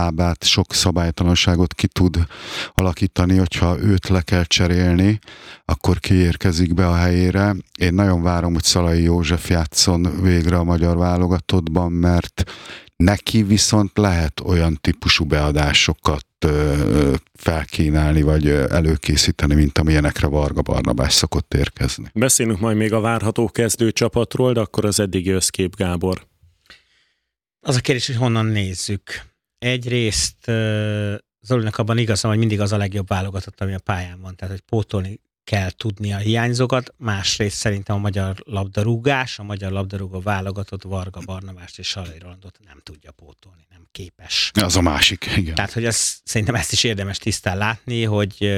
lábát, sok szabálytalanságot ki tud alakítani, hogyha őt le kell cserélni, akkor kiérkezik be a helyére. Én nagyon várom, hogy Szalai József játszon végre a magyar válogatottban, mert neki viszont lehet olyan típusú beadásokat felkínálni, vagy előkészíteni, mint amilyenekre Varga Barnabás szokott érkezni. Beszélünk majd még a várható kezdőcsapatról, de akkor az eddigi összkép, Gábor. Az a kérdés, hogy honnan nézzük. Egyrészt Zolinak abban igaza, hogy mindig az a legjobb válogatott, ami a pályán van, tehát hogy pótolni kell tudni a hiányzókat. Másrészt szerintem a magyar labdarúgás, a magyar labdarúgó válogatott Varga Barnabást és Sallai Rolandot nem tudja pótolni, nem képes. Az a másik, igen. Tehát, hogy szerintem ezt is érdemes tisztán látni, hogy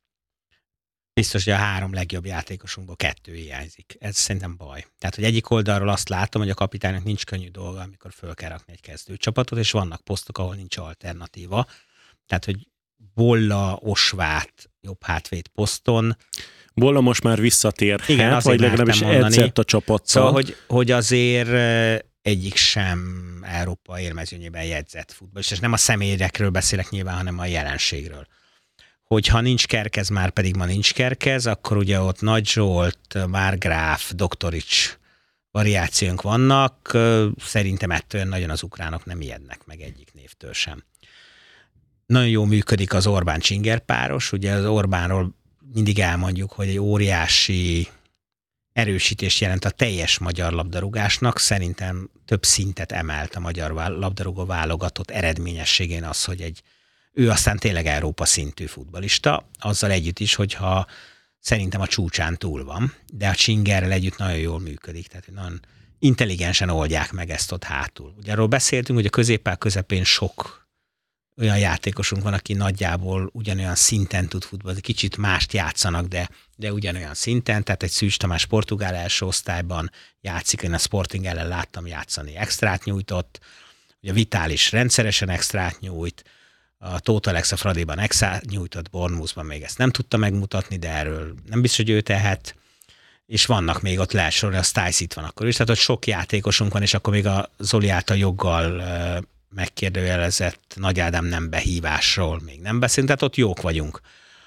biztos, hogy a 3 legjobb játékosunkból 2 hiányzik. Ez szerintem baj. Tehát, hogy egyik oldalról azt látom, hogy a kapitánynak nincs könnyű dolga, amikor föl kell rakni egy kezdőcsapatot, és vannak posztok, ahol nincs alternatíva. Tehát, hogy Bolla, Osvát jobb hátvéd poszton. Bolla most már visszatérhet, igen, vagy legalábbis edzett a csapattal. Szóval, hogy azért egyik sem Európa élmezőnyében jegyzett futball. És nem a személyekről beszélek nyilván, hanem a jelenségről. Hogyha nincs Kerkez, már pedig ma nincs Kerkez, akkor ugye ott Nagy Zsolt, Márgráf, Doktorics variációnk vannak. Szerintem ettől nagyon az ukránok nem ijednek meg egyik névtől sem. Nagyon jól működik az Orbán-Csinger páros. Ugye az Orbánról mindig elmondjuk, hogy egy óriási erősítést jelent a teljes magyar labdarúgásnak. Szerintem több szintet emelt a magyar labdarúgó válogatott eredményességén az, hogy ő aztán tényleg Európa szintű futballista, azzal együtt is, hogyha szerintem a csúcsán túl van, de a Csingerrel együtt nagyon jól működik, tehát nagyon intelligensen oldják meg ezt ott hátul. Ugye arról beszéltünk, hogy a középpál közepén sok olyan játékosunk van, aki nagyjából ugyanolyan szinten tud futballozni, kicsit mást játszanak, de ugyanolyan szinten, tehát egy Szűcs Tamás portugál első osztályban játszik, én a Sporting ellen láttam játszani, extrát nyújtott, ugye a Vitális rendszeresen extrát nyújt, a Tóth Alex a Fradiban extrát nyújtott, Bournemouthban még ezt nem tudta megmutatni, de erről nem biztos, hogy ő tehet, és vannak még ott lesorolni, a Stice itt van akkor is, tehát ott sok játékosunk van, és akkor még a Zoli által joggal megkérdőjelezett Nagy Ádám nem behívásról még nem beszélünk, tehát ott jók vagyunk.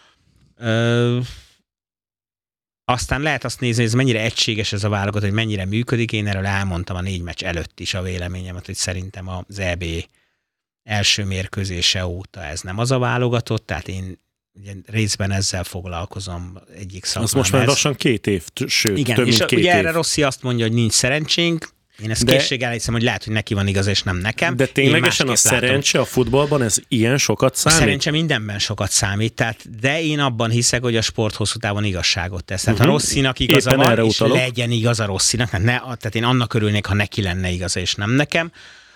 Aztán lehet azt nézni, hogy ez mennyire egységes ez a válogatott, hogy mennyire működik. Én erről elmondtam a 4 meccs előtt is a véleményemet, hogy szerintem az EB első mérkőzése óta ez nem az a válogatott, tehát én ugye részben ezzel foglalkozom egyik szakmám. Az most már lassan 2 év, sőt, igen, több mint 2 év. Ugye erre Rossi azt mondja, hogy nincs szerencsénk. Én ezt készséggel hiszem, hogy lehet, hogy neki van igaz, és nem nekem. De ténylegesen a szerencse a futballban ez ilyen sokat számít? A szerencse mindenben sokat számít, de én abban hiszek, hogy a sport hosszú távon igazságot tesz. Tehát ha Rossinak igaza éppen van, és utalok. legyen igaza Rossinak, tehát én annak örülnék, ha neki lenne igaza, és nem nekem,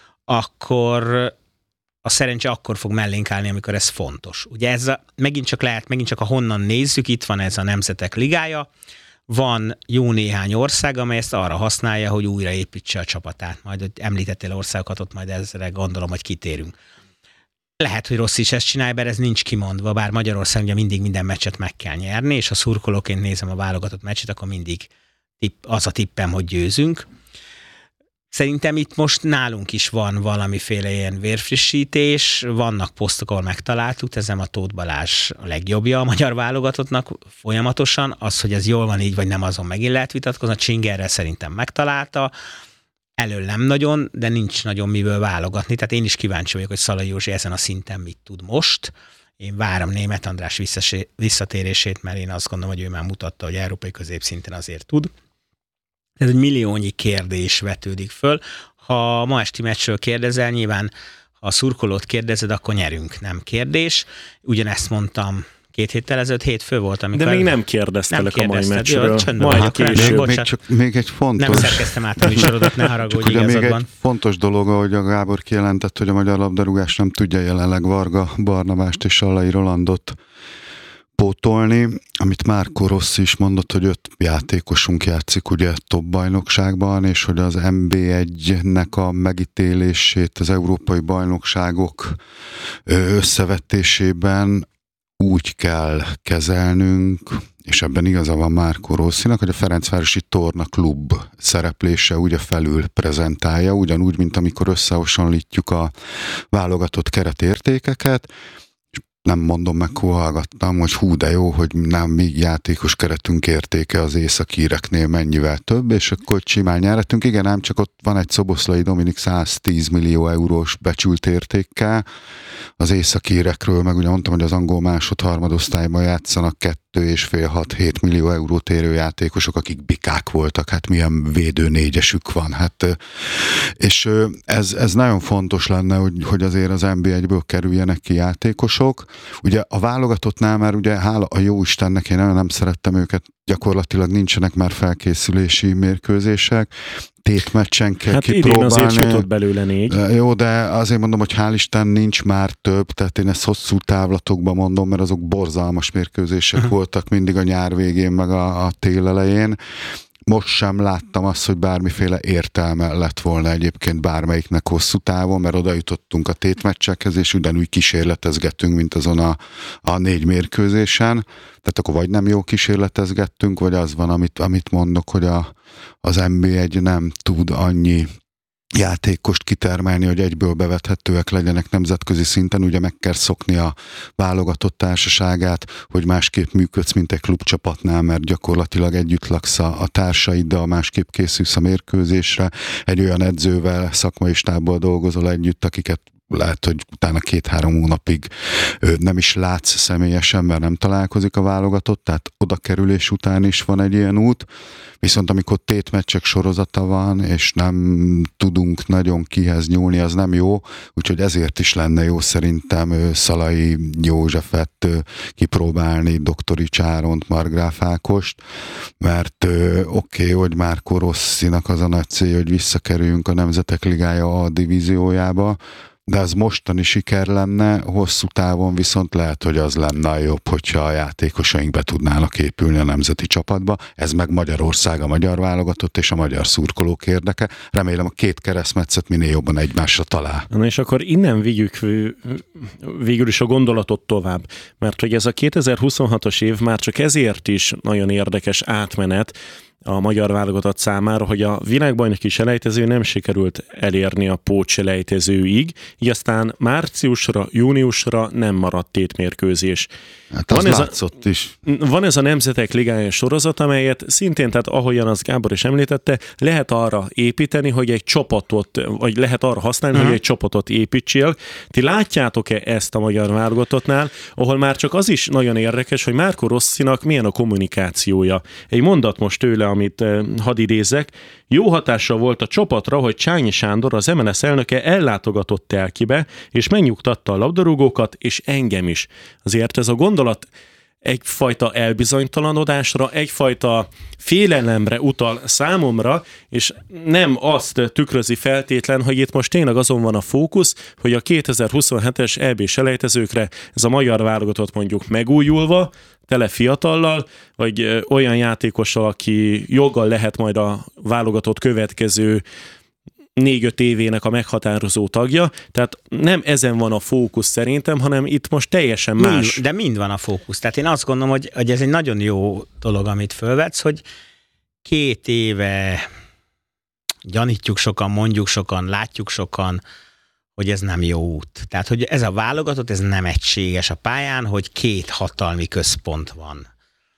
akkor a szerencse akkor fog mellénk állni, amikor ez fontos. Ugye ez megint csak a honnan nézzük, itt van ez a Nemzetek Ligája, van jó néhány ország, amely ezt arra használja, hogy újraépítse a csapatát. Majd, hogy említettél országokat, ott majd ezre gondolom, hogy kitérünk. Lehet, hogy Rossi is ezt csinálja, bár ez nincs kimondva, bár Magyarország ugye mindig minden meccset meg kell nyerni, és ha szurkolóként nézem a válogatott meccset, akkor mindig az a tippem, hogy győzünk. Szerintem itt most nálunk is van valamiféle ilyen vérfrissítés, vannak posztok, ahol megtaláltuk, ezem a Tóth Balázs a legjobbja a magyar válogatottnak folyamatosan, az, hogy ez jól van így, vagy nem, azon megint lehet vitatkozni, a Csingerrel szerintem megtalálta, elől nem nagyon, de nincs nagyon miből válogatni, tehát én is kíváncsi vagyok, hogy Szalai Józsi ezen a szinten mit tud most. Én várom Németh András visszatérését, mert én azt gondolom, hogy ő már mutatta, hogy európai középszinten azért tud. Tehát egy milliónyi kérdés vetődik föl. Ha ma esti meccsről kérdezel, nyilván ha a szurkolót kérdezed, akkor nyerünk, nem kérdés. Ugyanezt mondtam 2 héttel ezelőtt, hétfő volt, amikor... De még nem kérdeztelek a mai meccsről. Majd később. Még egy fontos... Nem szerkeztem át a műsorodat, ne haragudj, igazad még van. egy fontos dolog, ahogy a Gábor kijelentett, hogy a magyar labdarúgás nem tudja jelenleg Varga Barnabást és Sallai Rolandot pótolni, amit Márko Rossi is mondott, hogy 5 játékosunk játszik ugye top bajnokságban, és hogy az NB1-nek a megítélését az európai bajnokságok összevetésében úgy kell kezelnünk, és ebben igaza van Marco Rossinak, hogy a Ferencvárosi Torna Klub szereplése ugye felül prezentálja, ugyanúgy, mint amikor összehasonlítjuk a válogatott keretértékeket, nem mondom meg, hol hallgattam, hogy hú, de jó, hogy nem mi játékos keretünk értéke az északíreknél mennyivel több, és akkor simán nyerhetünk. Igen, ám csak ott van egy Szoboszlai Dominik 110 millió eurós becsült értékkel, az északírekről, meg ugye mondtam, hogy az angol másod-harmadosztályban játszanak 2,5-6-7 millió eurót érő játékosok, akik bikák voltak, hát milyen védő négyesük van. Hát, és ez nagyon fontos lenne, hogy azért az NB1-ből kerüljenek ki játékosok. Ugye a válogatottnál már ugye hála a jó Istennek, én nagyon nem szerettem őket, gyakorlatilag nincsenek már felkészülési mérkőzések, tétmeccsen kell kipróbálni. Hát idén azért jutott belőle 4. Jó, de azért mondom, hogy hál' Isten nincs már több, tehát én ezt hosszú távlatokban mondom, mert azok borzalmas mérkőzések voltak mindig a nyár végén, meg a tél elején. Most sem láttam azt, hogy bármiféle értelme lett volna egyébként bármelyiknek hosszú távon, mert oda jutottunk a tétmeccsekhez, és ugyanúgy kísérletezgetünk, mint azon a 4 mérkőzésen. Tehát akkor vagy nem jó kísérletezgettünk, vagy az van, amit mondok, hogy az NB1 nem tud annyi játékost kitermelni, hogy egyből bevethetőek legyenek nemzetközi szinten, ugye meg kell szokni a válogatott társaságát, hogy másképp működsz, mint egy klubcsapatnál, mert gyakorlatilag együtt laksz a társaiddal, másképp készülsz a mérkőzésre, egy olyan edzővel, szakmai stábból dolgozol együtt, akiket lehet, hogy utána 2-3 hónapig nem is látsz személyesen, mert nem találkozik a válogatott, tehát oda kerülés után is van egy ilyen út, viszont amikor tétmeccsek sorozata van, és nem tudunk nagyon kihez nyúlni, az nem jó, úgyhogy ezért is lenne jó szerintem Szalai Józsefet kipróbálni, Doktori Csáront, Margráf Ákost, mert oké, hogy Marco Rossinak az a nagy cél, hogy visszakerüljünk a Nemzetek Ligája A divíziójába, de az mostani siker lenne, hosszú távon viszont lehet, hogy az lenne a jobb, hogyha a játékosaink be tudnának épülni a nemzeti csapatba. Ez meg Magyarország, a magyar válogatott és a magyar szurkolók érdeke. Remélem a 2 keresztmetszet minél jobban egymásra talál. Na és akkor innen vigyük végül is a gondolatot tovább, mert hogy ez a 2026-os év már csak ezért is nagyon érdekes átmenet a magyar válogatott számára, hogy a világbajnoki selejtező nem sikerült elérni a pótselejtezőig, így aztán márciusra, júniusra nem maradt tétmérkőzés. Hát az látszott is. Van ez a Nemzetek Ligája sorozat, amelyet szintén, tehát ahogyan az Gábor is említette, lehet arra építeni, hogy egy csapatot, vagy lehet arra használni, hogy egy csapatot építsél. Ti látjátok-e ezt a magyar válogatottnál, ahol már csak az is nagyon érdekes, hogy Marco Rossinak milyen a kommunikációja. Egy mondat most tőle, amit hadd idézzek. Jó hatással volt a csapatra, hogy Csányi Sándor, az MLS elnöke ellátogatott Telkibe, és megnyugtatta a labdarúgókat, és engem is. Azért ez a gondolat egyfajta elbizonytalanodásra, egyfajta félelemre utal számomra, és nem azt tükrözi feltétlen, hogy itt most tényleg azon van a fókusz, hogy a 2027-es EB-selejtezőkre ez a magyar válogatott mondjuk megújulva, tele fiatallal, vagy olyan játékossal, aki joggal lehet majd a válogatott következő 4-5 évének a meghatározó tagja, tehát nem ezen van a fókusz szerintem, hanem itt most teljesen más. De mind van a fókusz. Tehát én azt gondolom, hogy ez egy nagyon jó dolog, amit fölvetsz, hogy 2 éve gyanítjuk sokan, mondjuk sokan, látjuk sokan, hogy ez nem jó út. Tehát, hogy ez a válogatott, ez nem egységes a pályán, hogy 2 hatalmi központ van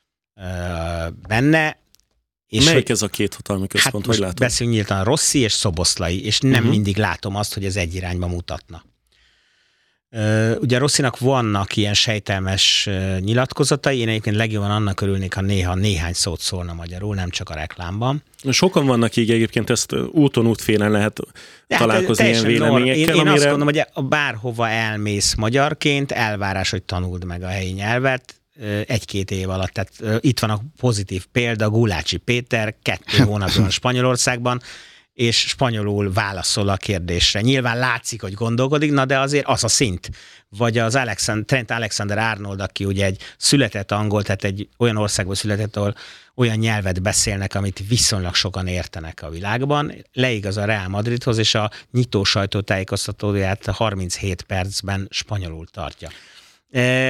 benne. És melyik ez a 2 hatalmi központ? Hát most beszéljünk nyíltan, Rossi és Szoboszlai, és nem mindig látom azt, hogy ez egy irányba mutatna. Ugye Rossinak vannak ilyen sejtelmes nyilatkozatai, én egyébként legjobban annak örülnék, ha néha néhány szót szólna magyarul, nem csak a reklámban. Sokan vannak így egyébként, ezt úton útfélen lehet találkozni ilyen véleményekkel. Én azt gondolom, hogy bárhova elmész magyarként, elvárás, hogy tanuld meg a helyi nyelvet, 1-2 év alatt. Tehát itt van a pozitív példa, Gulácsi Péter 2 hónapban Spanyolországban, és spanyolul válaszol a kérdésre. Nyilván látszik, hogy gondolkodik, na de azért az a szint. Vagy az Trent Alexander-Arnold, aki ugye egy született angol, tehát egy olyan országban született, ahol olyan nyelvet beszélnek, amit viszonylag sokan értenek a világban. Leigaz a Real Madridhoz, és a nyitó sajtótájékoztatóját 37 percben spanyolul tartja.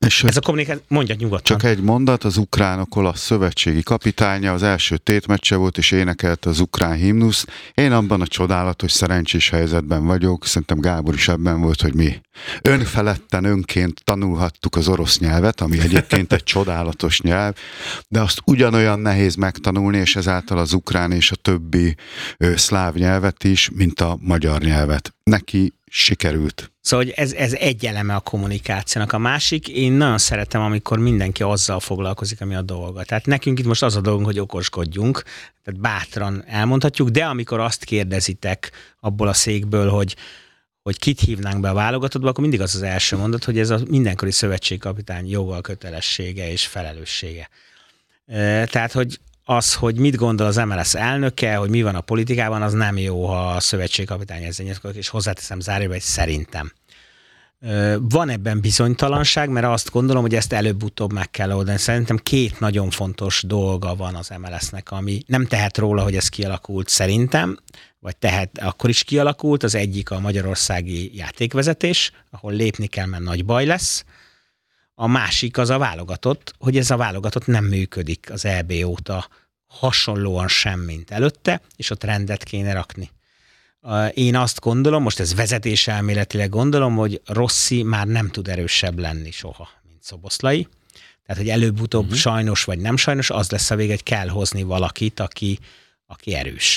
És ez a kommunikáció, mondja nyugodtan. Csak egy mondat, az ukránok-olasz szövetségi kapitánya az első tétmeccse volt, és énekelte az ukrán himnuszt. Én abban a csodálatos, szerencsés helyzetben vagyok, szerintem Gábor is ebben volt, hogy mi önfeledten, önként tanulhattuk az orosz nyelvet, ami egyébként egy csodálatos nyelv, de azt ugyanolyan nehéz megtanulni, és ezáltal az ukrán és a többi szláv nyelvet is, mint a magyar nyelvet. Neki sikerült. Szóval hogy ez egy eleme a kommunikációnak. A másik, én nagyon szeretem, amikor mindenki azzal foglalkozik, ami a dolga. Tehát nekünk itt most az a dolgunk, hogy okoskodjunk, tehát bátran elmondhatjuk, de amikor azt kérdezitek abból a székből, hogy kit hívnánk be a válogatottba, akkor mindig az első mondat, hogy ez a mindenkori szövetségkapitány joggal, kötelessége és felelőssége. Tehát, hogy mit gondol az MLS elnöke, hogy mi van a politikában, az nem jó, ha a szövetségkapitány ezzel nyilatkozik, és hozzáteszem zárójelbe, hogy szerintem. Van ebben bizonytalanság, mert azt gondolom, hogy ezt előbb-utóbb meg kell oldani. Szerintem 2 nagyon fontos dolga van az MLS-nek, ami nem tehet róla, hogy ez kialakult szerintem, vagy akkor is kialakult. Az egyik a magyarországi játékvezetés, ahol lépni kell, mert nagy baj lesz. A másik az a válogatott, hogy ez a válogatott nem működik az EB óta hasonlóan sem, mint előtte, és ott rendet kéne rakni. Én azt gondolom, most ez vezetéselméletileg gondolom, hogy Rossi már nem tud erősebb lenni soha, mint Szoboszlai. Tehát, hogy előbb-utóbb sajnos vagy nem sajnos, az lesz a vége, hogy kell hozni valakit, aki erős.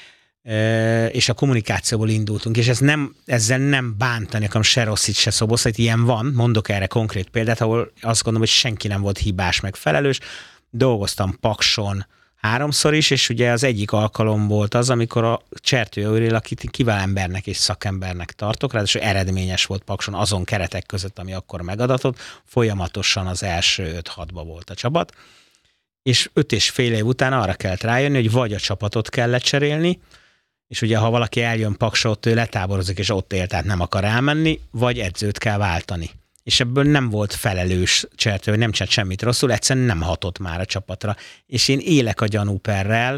És a kommunikációból indultunk, és ezzel nem bántani akarom se Rossit, se Szoboszlait, ilyen van, mondok erre konkrét példát, ahol azt gondolom, hogy senki nem volt hibás, meg felelős. Dolgoztam Pakson 3-szor is, és ugye az egyik alkalom volt az, amikor a Csertő Aurel, akit kiváló embernek és szakembernek tartok, ráadásul eredményes volt Pakson azon keretek között, ami akkor megadatott, folyamatosan az első 5-6-ba volt a csapat, és 5,5 év után arra kellett rájönni, hogy vagy a csapatot kell lecserélni, és ugye ha valaki eljön Paksra, ott ő letáborozik, és ott él, tehát nem akar elmenni, vagy edzőt kell váltani. És ebből nem volt felelős Csertő, hogy nem csinált semmit rosszul, egyszerűen nem hatott már a csapatra. És én élek a gyanúperrel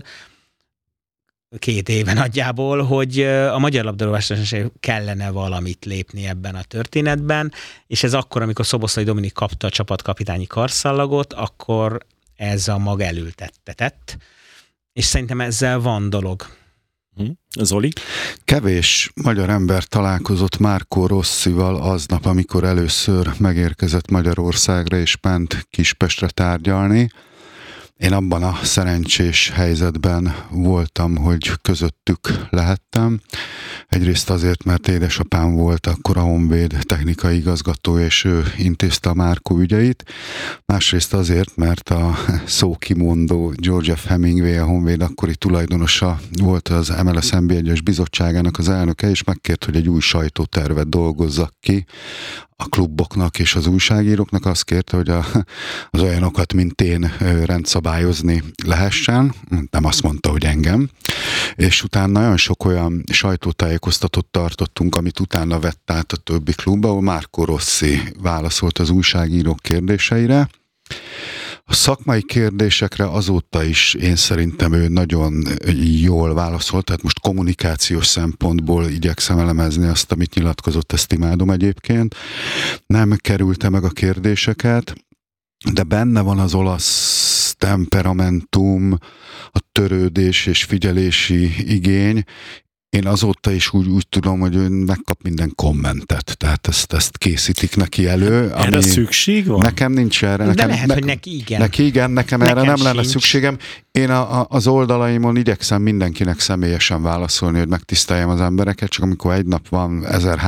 2 éve nagyjából, hogy a Magyar Labdarúgásnak kellene valamit lépni ebben a történetben, és ez akkor, amikor Szoboszlai Dominik kapta a csapatkapitányi karszallagot, akkor ez a mag elültettetett, és szerintem ezzel van dolog. Zoli? Kevés magyar ember találkozott Marco Rossival aznap, amikor először megérkezett Magyarországra és ment Kispestre tárgyalni. Én abban a szerencsés helyzetben voltam, hogy közöttük lehettem. Egyrészt azért, mert édesapám volt akkor a Honvéd technikai igazgató, és ő intézte a Márkó ügyeit. Másrészt azért, mert a szókimondó George F. Hemingway, a Honvéd akkori tulajdonosa volt az MLS NB1-es bizottságának az elnöke, és megkért, hogy egy új sajtótervet dolgozzak ki a kluboknak és az újságíróknak. Azt kérte, hogy az olyanokat, mint én, rendszabályozni lehessen. Nem azt mondta, hogy engem. És utána nagyon sok olyan sajtótájékoztatót tartottunk, amit utána vett át a többi klub, ahol Marco Rossi válaszolt az újságírók kérdéseire. A szakmai kérdésekre azóta is én szerintem ő nagyon jól válaszolt, tehát most kommunikációs szempontból igyekszem elemezni azt, amit nyilatkozott, ezt imádom egyébként. Nem kerülte meg a kérdéseket, de benne van az olasz temperamentum, a törődés és figyelési igény. Én azóta is úgy tudom, hogy ő megkap minden kommentet, tehát ezt készítik neki elő. Erre szükség van? Nekem nincs erre. De lehet, hogy neki igen. Neki igen, nekem erre nem lenne szükségem. Én az oldalaimon igyekszem mindenkinek személyesen válaszolni, hogy megtiszteljem az embereket, csak amikor egy nap van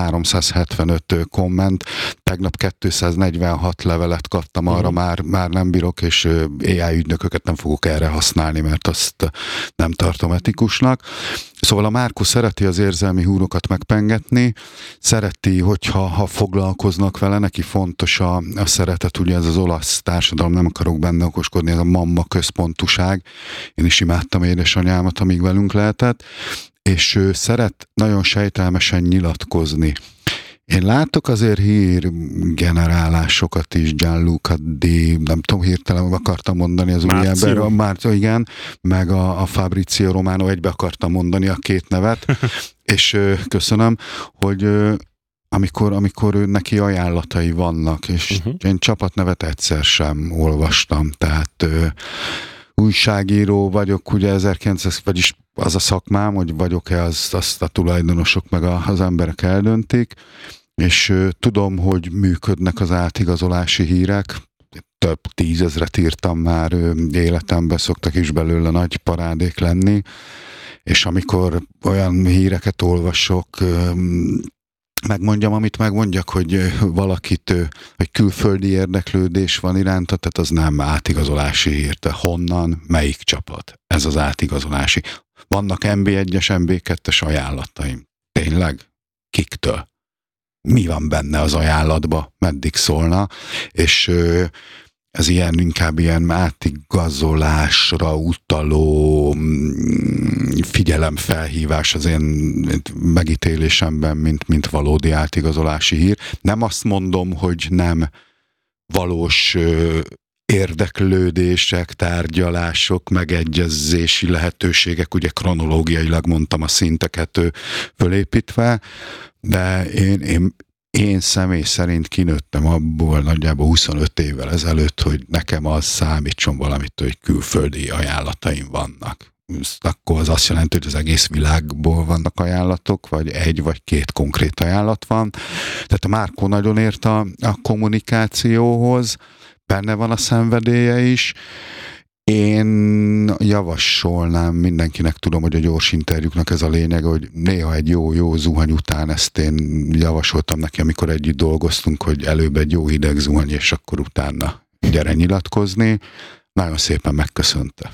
1375 komment, tegnap 246 levelet kaptam, arra már nem bírok, és AI ügynököket nem fogok erre használni, mert azt nem tartom etikusnak. Szóval a Márko szereti az érzelmi húrokat megpengetni, szereti, hogyha foglalkoznak vele, neki fontos a szeretet, ugye ez az olasz társadalom, nem akarok benne okoskodni, ez a mamma központúság. Én is imádtam édesanyámat, amíg velünk lehetett, és ő szeret nagyon sejtelmesen nyilatkozni. Én látok azért hírgenerálásokat is, Gianluca Di, nem tudom, hirtelen akartam mondani az új ember, Márcio, igen, meg a Fabrizio Romano, egybe akartam mondani a 2 nevet, és köszönöm, hogy amikor neki ajánlatai vannak, és én csapatnevet egyszer sem olvastam, tehát újságíró vagyok, ugye vagyis az a szakmám, hogy vagyok-e, azt a tulajdonosok meg az emberek eldöntik, és tudom, hogy működnek az átigazolási hírek, több 10 000-et írtam már életemben, szoktak is belőle nagy parádék lenni, és amikor olyan híreket olvasok, megmondjam, amit megmondjak, hogy valakit, hogy külföldi érdeklődés van iránta, tehát az nem átigazolási hír. De honnan, melyik csapat? Ez az átigazolási. Vannak NB1-es, NB2-es ajánlataim. Tényleg? Kiktől? Mi van benne az ajánlatba? Meddig szólna? És ez inkább ilyen átigazolásra utaló figyelemfelhívás az én megítélésemben, mint valódi átigazolási hír. Nem azt mondom, hogy nem valós érdeklődések, tárgyalások, megegyezési lehetőségek, ugye kronológiailag mondtam a szinteket fölépítve, de én személy szerint kinőttem abból nagyjából 25 évvel ezelőtt, hogy nekem az számítson valamit, hogy külföldi ajánlataim vannak. Akkor az azt jelenti, hogy az egész világból vannak ajánlatok, vagy egy vagy két konkrét ajánlat van. Tehát a Márkó nagyon ért a kommunikációhoz, benne van a szenvedélye is. Én javasolnám mindenkinek, tudom, hogy a gyors interjúknak ez a lényeg, hogy néha egy jó zuhany után, ezt én javasoltam neki, amikor együtt dolgoztunk, hogy előbb egy jó hideg zuhany, és akkor utána gyere nyilatkozni. Nagyon szépen megköszönte.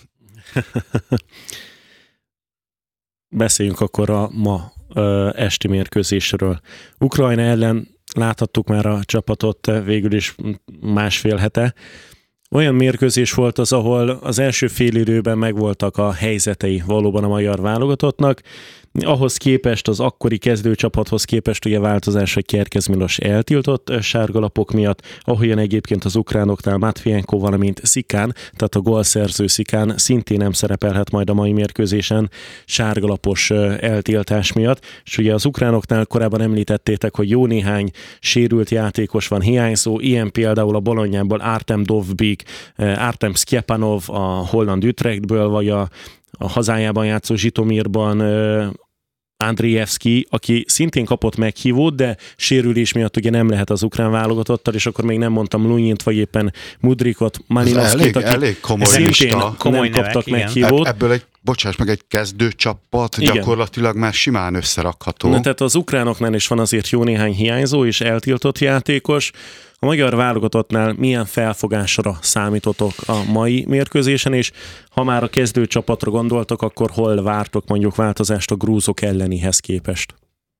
Beszéljünk akkor a ma esti mérkőzésről. Ukrajna ellen láthattuk már a csapatot végül is másfél hete. Olyan mérkőzés volt az, ahol az első félidőben megvoltak a helyzetei valóban a magyar válogatottnak. Ahhoz képest, az akkori kezdőcsapathoz képest ugye változás, hogy Kerkez Milos eltiltott sárgalapok miatt, ahogyan egyébként az ukránoknál Matvienko, valamint Szikán, tehát a gólszerző Szikán szintén nem szerepelhet majd a mai mérkőzésen sárgalapos eltiltás miatt. És ugye az ukránoknál korábban említettétek, hogy jó néhány sérült játékos van hiányzó, ilyen például a Bolognából Artem Dovbik, Artem Sztyepanov a holland Utrechtből, vagy a hazájában játszó Zsitomirban Andrijevski, aki szintén kapott meghívót, de sérülés miatt ugye nem lehet az ukrán válogatottal, és akkor még nem mondtam Lunyint, vagy éppen Mudrikot, Malinovskit, elég komoly szintén lista. nem kaptak meghívót. Ebből egy kezdőcsapat gyakorlatilag már simán összerakható. Na, tehát az ukránoknál is van azért jó néhány hiányzó és eltiltott játékos. A magyar válogatottnál milyen felfogásra számítotok a mai mérkőzésen, és ha már a kezdőcsapatra gondoltok, akkor hol vártok mondjuk változást a grúzok ellenihez képest?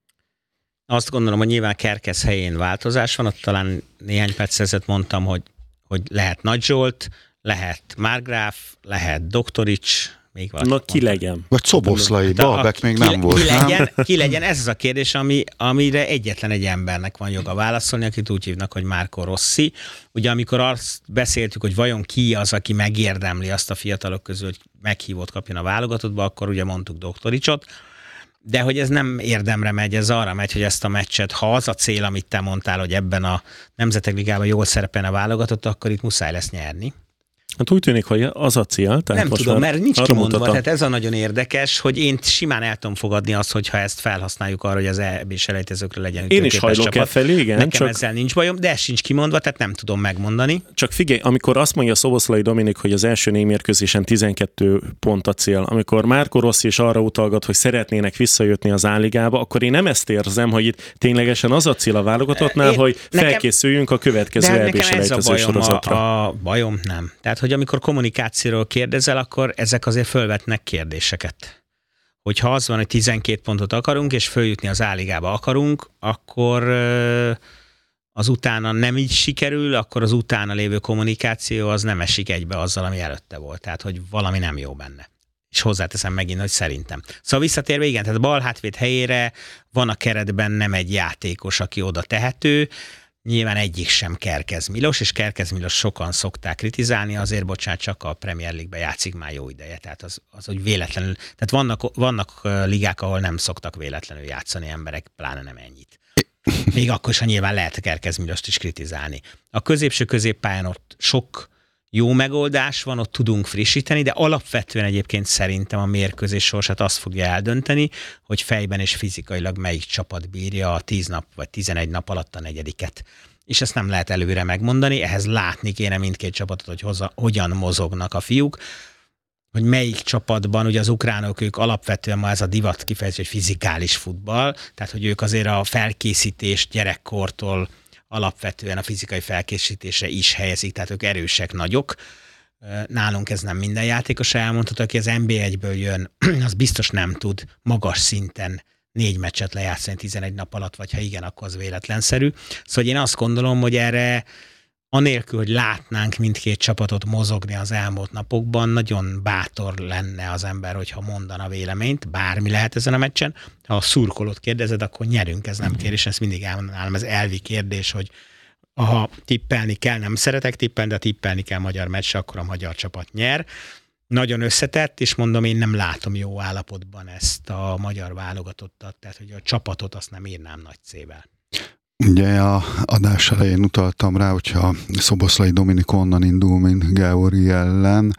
Azt gondolom, hogy nyilván Kerkez helyén változás van, ott talán néhány perc ezelőtt mondtam, hogy lehet Nagy Zsolt, lehet Márgráf, lehet Doktorics, még valaki. Na, ki legyen? Vagy Szoboszlai, Balbek még nem volt, ki legyen, ez az a kérdés, amire egyetlen egy embernek van joga válaszolni, akit úgy hívnak, hogy Marco Rossi. Ugye amikor azt beszéltük, hogy vajon ki az, aki megérdemli azt a fiatalok közül, hogy meghívót kapjon a válogatottba, akkor ugye mondtuk Doktoricsot, de hogy ez nem érdemre megy, ez arra megy, hogy ezt a meccset, ha az a cél, amit te mondtál, hogy ebben a Nemzetek Ligában jól szerepelne a válogatott, akkor itt muszáj lesz nyerni. Hát úgy tűnik, hogy az a cél. Tehát nem tudom, mert nincs kimondva, tehát ez a nagyon érdekes, hogy én simán el tudom fogadni azt, hogyha ezt felhasználjuk arra, hogy az EB-selejtezőkre legyen én is hajlok e felé, igen. Nekem csak ezzel nincs bajom, de ez sincs kimondva, tehát nem tudom megmondani. Csak figyelj, amikor azt mondja Szoboszlai Dominik, hogy az első 4 mérkőzésen 12 pont a cél, amikor Marco Rossi is arra utalgat, hogy szeretnének visszajutni az A-ligába, akkor én nem ezt érzem, hogy itt ténylegesen az a cél a válogatottnál, hogy felkészüljünk a következő EB-selejtező sorozatra. A bajom nem. Tehát, hogy amikor kommunikációról kérdezel, akkor ezek azért fölvetnek kérdéseket. Hogyha az van, hogy 12 pontot akarunk, és följutni az A-ligába akarunk, akkor az utána nem így sikerül, akkor az utána lévő kommunikáció az nem esik egybe azzal, ami előtte volt. Tehát, hogy valami nem jó benne. És hozzáteszem megint, hogy szerintem. Szóval visszatérve, igen, tehát bal hátvéd helyére van a keretben nem egy játékos, aki oda tehető. Nyilván egyik sem Kerkez Milos, és Kerkez Milos sokan szokták kritizálni, azért bocsánat, csak a Premier League-ben játszik már jó ideje, tehát az hogy véletlenül, tehát vannak ligák, ahol nem szoktak véletlenül játszani emberek, pláne nem ennyit. Még akkor is, ha nyilván lehet a Kerkezműrost is kritizálni. A középső középpályán ott sok jó megoldás van, ott tudunk frissíteni, de alapvetően egyébként szerintem a mérkőzés sorsát azt fogja eldönteni, hogy fejben és fizikailag melyik csapat bírja a 10 nap vagy 11 nap alatt a negyediket. És ezt nem lehet előre megmondani, ehhez látni kéne mindkét csapatot, hogy hogyan mozognak a fiúk, hogy melyik csapatban, ugye az ukránok, ők alapvetően ma ez a divat kifejezés, hogy fizikális futball, tehát hogy ők azért a felkészítést gyerekkortól alapvetően a fizikai felkészítésre is helyezik, tehát ők erősek, nagyok. Nálunk ez nem minden játékos elmondható, aki az NB1-ből jön, az biztos nem tud magas szinten 4 meccset lejátszani 11 nap alatt, vagy ha igen, akkor az véletlenszerű. Szóval én azt gondolom, hogy erre anélkül, hogy látnánk mindkét csapatot mozogni az elmúlt napokban, nagyon bátor lenne az ember, hogyha mondana véleményt, bármi lehet ezen a meccsen. Ha a szurkolót kérdezed, akkor nyerünk, ez nem kérdés, ezt mindig elmondanám, ez elvi kérdés, hogy ha tippelni kell, nem szeretek tippelni, de tippelni kell magyar meccsre, akkor a magyar csapat nyer. Nagyon összetett, és mondom, én nem látom jó állapotban ezt a magyar válogatottat, tehát hogy a csapatot azt nem írnám nagy C-vel. Ugye a adás elején utaltam rá, hogyha Szoboszlai Dominik onnan indul, mint Georgi ellen,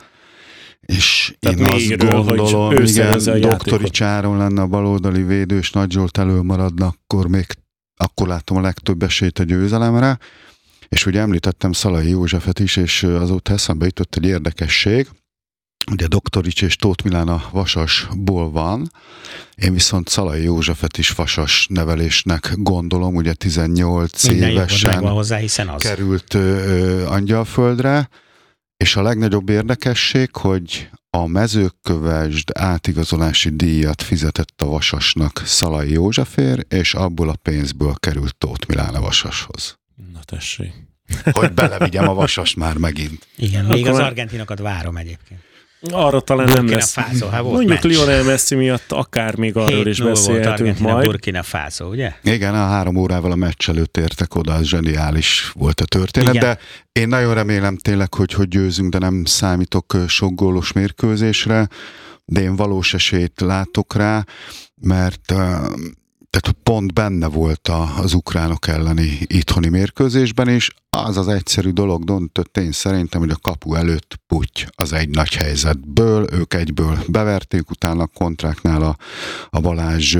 és tehát én azt gondolom, igen, Doktorics Áron lenne a baloldali védő, és Nagy Zsolt előmaradna, akkor látom a legtöbb esélyt a győzelemre, és ugye említettem Szalai Józsefet is, és azóta eszembe jutott egy érdekesség. Ugye Doktorics és Tóth Milán a Vasasból van, én viszont Szalai Józsefet is Vasas nevelésnek gondolom, ugye 18 minden évesen hozzá, hiszen az került Angyalföldre, és a legnagyobb érdekesség, hogy a Mezőkövesd átigazolási díjat fizetett a Vasasnak Szalai Józsefért, és abból a pénzből került Tóth Milán a Vasashoz. Na tessék. Hogy belevigyem a Vasast már megint. Igen, még az argentinokat várom egyébként. Arra talán Burkina nem lesz. Faso, mondjuk Lionel Messi miatt akár még arról is beszélhetünk majd. Burkina Faso, ugye? Igen, a 3 órával a meccs előtt értek oda, az zseniális volt a történet, igen. De én nagyon remélem tényleg, hogy győzünk, de nem számítok sok gólos mérkőzésre, de én valós esélyt látok rá, mert tehát pont benne volt az ukránok elleni itthoni mérkőzésben is. Az az egyszerű dolog döntött én szerintem, hogy a kapu előtt Putty az egy nagy helyzetből, ők egyből beverték, utána a kontráknál a Balázs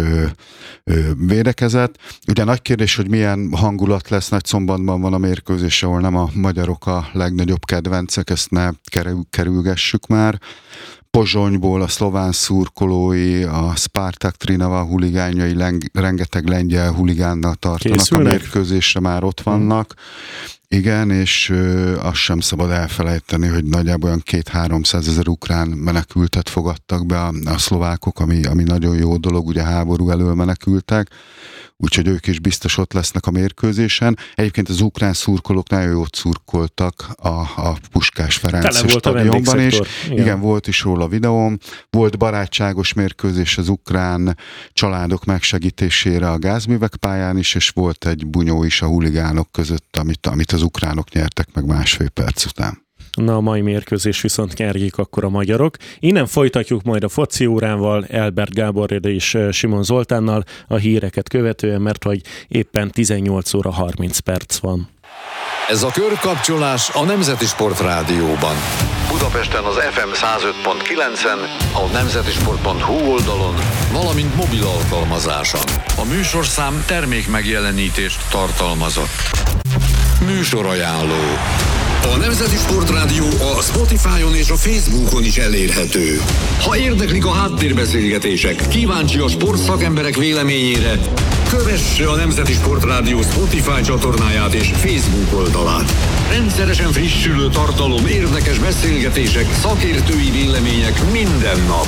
védekezett. Ugye nagy kérdés, hogy milyen hangulat lesz, Nagyszombatban van a mérkőzés, ahol nem a magyarok a legnagyobb kedvencek, ezt ne kerülgessük már. Pozsonyból a szlován szurkolói, a Spartak Trnava huligánjai rengeteg lengyel huligánnal tartanak. Készülnek? A mérkőzésre már ott vannak. Igen, és azt sem szabad elfelejteni, hogy nagyjából olyan 200-300 ezer ukrán menekültet fogadtak be a szlovákok, ami nagyon jó dolog, ugye háború elől menekültek, úgyhogy ők is biztos ott lesznek a mérkőzésen. Egyébként az ukrán szurkolók nagyon jót szurkoltak a Puskás Ferenc stadionban is. Igen, volt is róla videóm. Volt barátságos mérkőzés az ukrán családok megsegítésére a gázművek pályán is, és volt egy bunyó is a huligánok között, amit az ukránok nyertek meg 1,5 perc után. Na, a mai mérkőzés viszont nyerjék akkor a magyarok. Innen folytatjuk majd a foci órával, Elbert Gáborral és Simon Zoltánnal a híreket követően, mert hogy éppen 18 óra 30 perc van. Ez a körkapcsolás a Nemzeti Sport Rádióban. Budapesten az FM 105.9-en, a nemzetisport.hu oldalon, valamint mobil alkalmazáson. A műsorszám termék megjelenítést tartalmazott. Műsorajánló. A Nemzeti Sport Rádió a Spotify-on és a Facebookon is elérhető. Ha érdeklik a háttérbeszélgetések, kíváncsi a sportszakemberek véleményére, kövesse a Nemzeti Sport Rádió Spotify csatornáját és Facebook oldalát. Rendszeresen frissülő tartalom, érdekes beszélgetések, szakértői vélemények minden nap.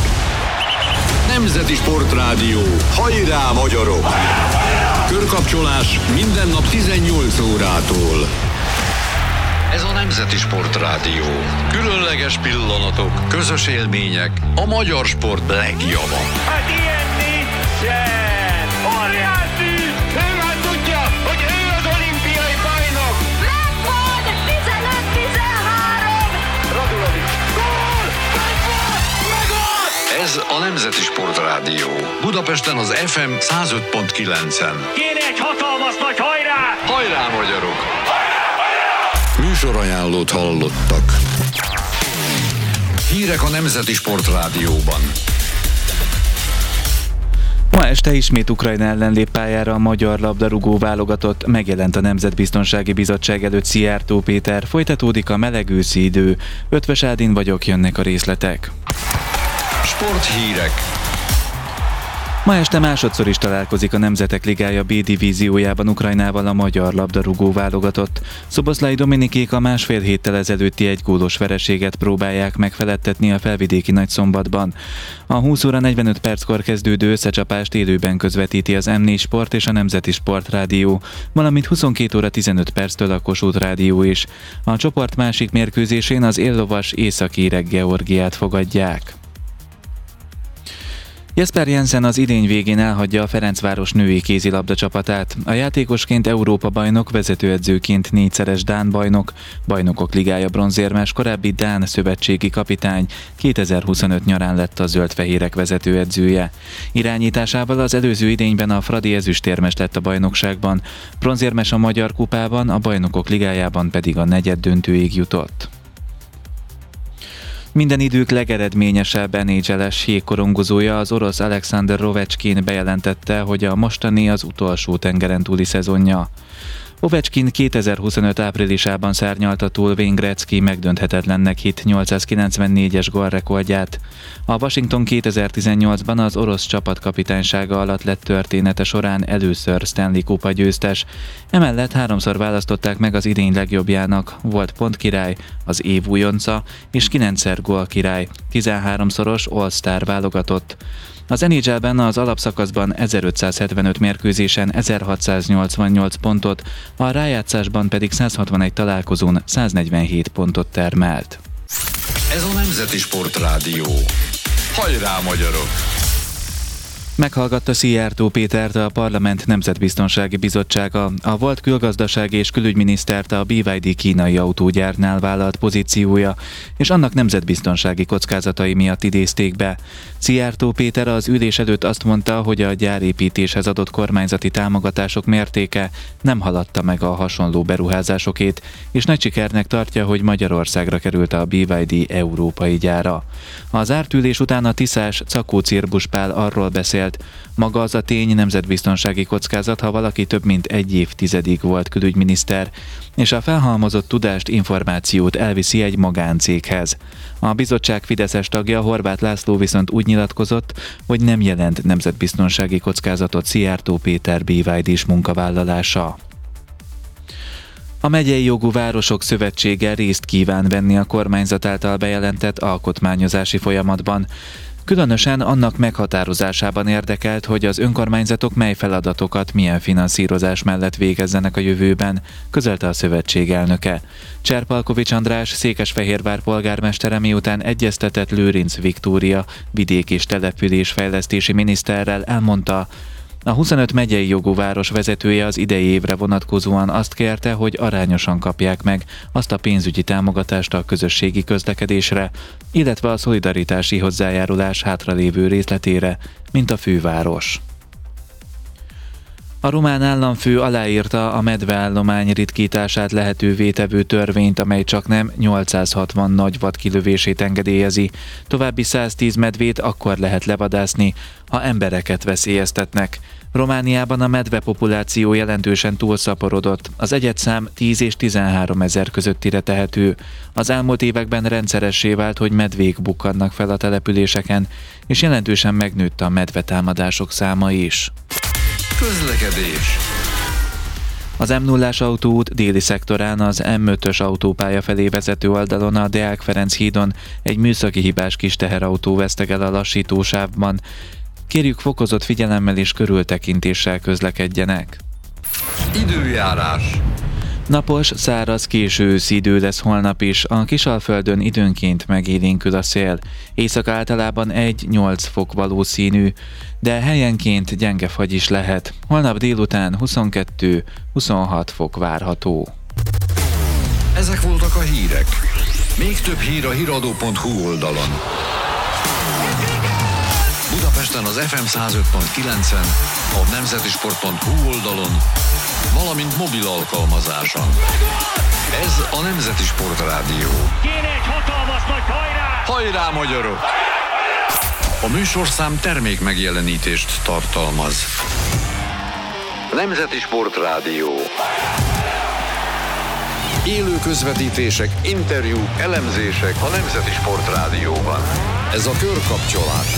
Nemzeti Sport Rádió. Hajrá, magyarok! Körkapcsolás minden nap 18 órától. Ez a Nemzeti Sport Rádió. Különleges pillanatok, közös élmények, a magyar sport legjava. Hát ilyen nincsen! Óriási! Ő már tudja, hogy ő az olimpiai bajnok! Megvan! 15-13! Radulovics! Gól! Megvan! Ez a Nemzeti Sport Rádió. Budapesten az FM 105.9-en. Kéne egy hatalmas hatalmas nagy hajrá! Hajrá, magyarok! Műsorajánlót hallottak. Hírek a Nemzeti Sportrádióban. Ma este ismét Ukrajna ellen lép pályára a magyar labdarúgó válogatott, megjelent a Nemzetbiztonsági Bizottság előtt Szijjártó Péter, folytatódik a meleg őszi idő. Ötvös Ádin vagyok, jönnek a részletek. Sporthírek. Ma este másodszor is találkozik a Nemzetek Ligája B divíziójában Ukrajnával a magyar labdarúgó válogatott. Szoboszlai Dominikék a másfél héttel ezelőtti egygólos vereséget próbálják megfeledtetni a felvidéki Nagyszombatban. A 20 óra 45 perckor kezdődő összecsapást élőben közvetíti az M4 Sport és a Nemzeti Sportrádió, valamint 22 óra 15 perctől a Kossuth Rádió is. A csoport másik mérkőzésén az éllovas északírek Georgiát fogadják. Jesper Jensen az idény végén elhagyja a Ferencváros női kézilabda csapatát. A játékosként Európa-bajnok, vezetőedzőként 4-szeres dán bajnok, Bajnokok Ligája bronzérmes, korábbi dán szövetségi kapitány, 2025 nyarán lett a zöld-fehérek vezetőedzője. Irányításával az előző idényben a Fradi ezüstérmes lett a bajnokságban, bronzérmes a Magyar Kupában, a Bajnokok Ligájában pedig a negyeddöntőig jutott. Minden idők legeredményesebb NHL-es jégkorongozója, az orosz Alexander Ovechkin bejelentette, hogy a mostani az utolsó tengeren túli szezonja. Ovechkin 2025 áprilisában szárnyalta túl Wayne Gretzky megdönthetetlennek hitt 894-es gólrekordját. A Washington 2018-ban az orosz csapat kapitánysága alatt lett története során először Stanley Kupa győztes. Emellett 3-szor választották meg az idény legjobbjának, volt pontkirály, az év újonca és 9-szer gólkirály, 13-szoros All-Star válogatott. Az NHL-ben az alapszakaszban 1575 mérkőzésen 1688 pontot, a rájátszásban pedig 161 találkozón 147 pontot termelt. Ez a Nemzeti Sportrádió. Hajrá, magyarok! Meghallgatta Szijjártó Pétert a Parlament Nemzetbiztonsági Bizottsága, a volt külgazdasági és külügyminisztert a BYD kínai autógyárnál vállalt pozíciója és annak nemzetbiztonsági kockázatai miatt idézték be. Szijjártó Péter az ülés előtt azt mondta, hogy a gyárépítéshez adott kormányzati támogatások mértéke nem haladta meg a hasonló beruházásokét, és nagy sikernek tartja, hogy Magyarországra került a BYD európai gyára. Az zárt ülés után a tiszás Czakó Cirbusz Pál arról beszélt, maga az a tény nemzetbiztonsági kockázat, ha valaki több mint egy évtizedig volt külügyminiszter, és a felhalmozott tudást, információt elviszi egy magáncéghez. A bizottság fideszes tagja Horváth László viszont úgy nyilatkozott, hogy nem jelent nemzetbiztonsági kockázatot Szijjártó Péter BYD-s munkavállalása. A Megyei Jogú Városok Szövetsége részt kíván venni a kormányzat által bejelentett alkotmányozási folyamatban. Különösen annak meghatározásában érdekelt, hogy az önkormányzatok mely feladatokat milyen finanszírozás mellett végezzenek a jövőben, közölte a szövetség elnöke. Cserpalkovics András, Székesfehérvár polgármestere miután egyeztetett Lőrinc Viktória vidék- és településfejlesztési miniszterrel, elmondta, a 25 megyei jogú város vezetője az idei évre vonatkozóan azt kérte, hogy arányosan kapják meg azt a pénzügyi támogatást a közösségi közlekedésre, illetve a szolidaritási hozzájárulás hátralévő részletére, mint a főváros. A román államfő aláírta a medveállomány ritkítását lehetővé tevő törvényt, amely csaknem 860 nagy vad kilövését engedélyezi. További 110 medvét akkor lehet levadászni, ha embereket veszélyeztetnek. Romániában a medve populáció jelentősen túlszaporodott, az egyedszám 10 és 13 ezer közöttire tehető. Az elmúlt években rendszeressé vált, hogy medvék bukkannak fel a településeken, és jelentősen megnőtt a medvetámadások száma is. Közlekedés. Az M0-as autóút déli szektorán az M5-ös autópálya felé vezető oldalon a Deák Ferenc hídon egy műszaki hibás kis teherautó vesztegel a lassítósávban. Kérjük, fokozott figyelemmel és körültekintéssel közlekedjenek. Időjárás. Napos, száraz, késő őszi idő lesz holnap is, a Kisalföldön időnként megélénkül a szél. Éjszaka általában 1-8 fok valószínű, de helyenként gyenge fagy is lehet. Holnap délután 22-26 fok várható. Ezek voltak a hírek. Még több hír a hiradó.hu oldalon. Budapesten az FM 105.9-en, a nemzetisport.hu oldalon valamint mobil alkalmazáson. Ez a Nemzeti Sportrádió. Kéne egy hatalmas nagy hajrá! Hajrá, magyarok! A műsorszám termék megjelenítést tartalmaz. Nemzeti Sportrádió. Élő közvetítések, interjúk, elemzések a Nemzeti Sportrádióban. Ez a Körkapcsolás.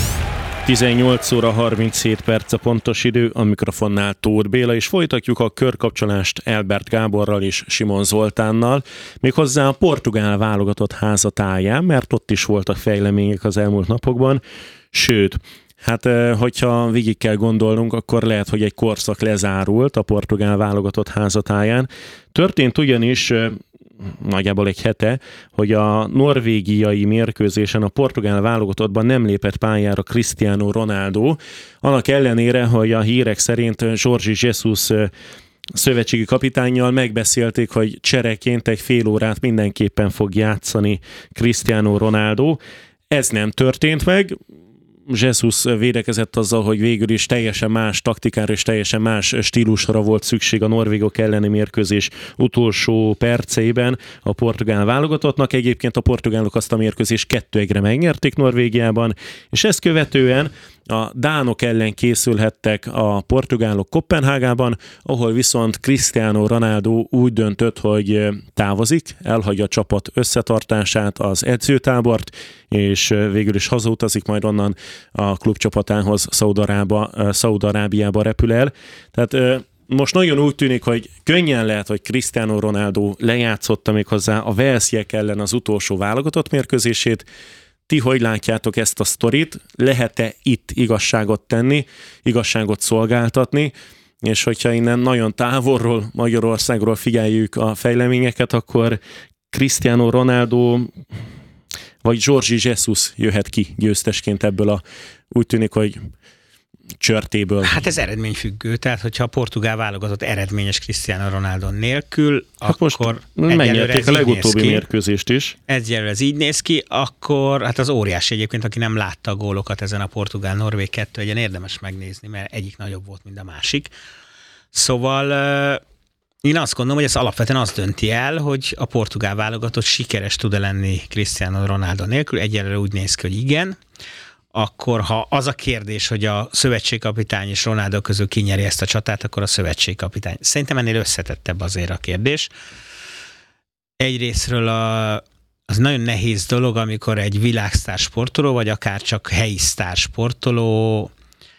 18 óra 37 perc a pontos idő, a mikrofonnál Tóth Béla, és folytatjuk a körkapcsolást Elbert Gáborral és Simon Zoltánnal, méghozzá a portugál válogatott házatáján, mert ott is voltak fejlemények az elmúlt napokban, sőt, hát hogyha végig kell gondolnunk, akkor lehet, hogy egy korszak lezárult a portugál válogatott házatáján. Történt ugyanis nagyjából egy hete, hogy a norvégiai mérkőzésen a portugál válogatottban nem lépett pályára Cristiano Ronaldo, annak ellenére, hogy a hírek szerint Jorge Jesus szövetségi kapitánnyal megbeszélték, hogy csereként egy fél órát mindenképpen fog játszani Cristiano Ronaldo. Ez nem történt meg. Jesus védekezett azzal, hogy végül is teljesen más taktikára és teljesen más stílusra volt szükség a norvégok elleni mérkőzés utolsó perceiben a portugál válogatottnak. Egyébként a portugálok azt a mérkőzést 2-1-re megnyerték Norvégiában, és ezt követően a dánok ellen készülhettek a portugálok Koppenhágában, ahol viszont Cristiano Ronaldo úgy döntött, hogy távozik, elhagyja a csapat összetartását, az edzőtábort, és végül is hazautazik, majd onnan a klubcsapatához Szaúd-Arábiába repül el. Tehát most nagyon úgy tűnik, hogy könnyen lehet, hogy Cristiano Ronaldo lejátszotta méghozzá a walesiek ellen az utolsó válogatott mérkőzését. Ti hogy látjátok ezt a sztorit? Lehet-e itt igazságot tenni, igazságot szolgáltatni? És hogyha innen nagyon távolról, Magyarországról figyeljük a fejleményeket, akkor Cristiano Ronaldo vagy Jorge Jesus jöhet ki győztesként ebből úgy tűnik, hogy csörtéből. Hát ez eredményfüggő, tehát hogyha a portugál válogatott eredményes Cristiano Ronaldo nélkül, hát akkor megnyerték a legutóbbi mérkőzést is. Egyelőre ez így néz ki, akkor hát az óriási egyébként, aki nem látta a gólokat ezen a portugál-norvég 2-1-en, érdemes megnézni, mert egyik nagyobb volt, mint a másik. Szóval én azt gondolom, hogy ez alapvetően azt dönti el, hogy a portugál válogatott sikeres tud-e lenni Cristiano Ronaldo nélkül. Egyelőre úgy néz ki, hogy igen. Akkor ha az a kérdés, hogy a szövetségkapitány és Ronaldo közül kinyeri ezt a csatát, akkor a szövetségkapitány. Szerintem ennél összetettebb azért a kérdés. Egyrésztről az nagyon nehéz dolog, amikor egy világsztár sportoló, vagy akár csak helyi sztár sportoló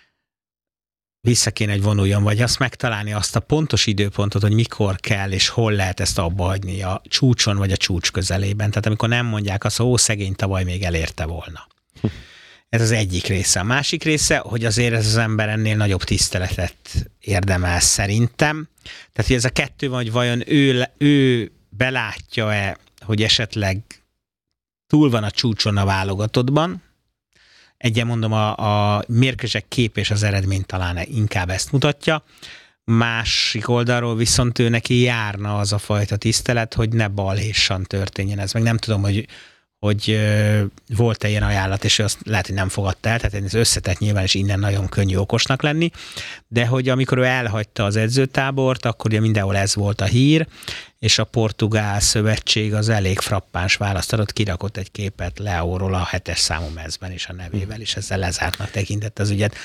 vissza kéne, hogy vonuljon, vagy azt megtalálni azt a pontos időpontot, hogy mikor kell, és hol lehet ezt abba hagyni, a csúcson, vagy a csúcs közelében. Tehát amikor nem mondják azt, hogy szegény tavaly még elérte volna. Ez az egyik része. A másik része, hogy azért ez az ember ennél nagyobb tiszteletet érdemel szerintem. Tehát, hogy ez a kettő van, hogy vajon ő belátja-e, hogy esetleg túl van a csúcson a válogatottban. Egyen mondom, a mérkőzések kép és az eredmény talán inkább ezt mutatja. Másik oldalról viszont ő neki járna az a fajta tisztelet, hogy ne balhésan történjen ez. Meg nem tudom, hogy volt-e ilyen ajánlat, és ő azt lehet, hogy nem fogadta el, tehát ez összetett nyilván, és innen nagyon könnyű okosnak lenni, de hogy amikor ő elhagyta az edzőtábort, akkor ugye mindenhol ez volt a hír, és a portugál szövetség az elég frappáns választ adott, kirakott egy képet Leóról a 7-es számú mezben és a nevével, és ezzel lezártnak tekintett az ügyet.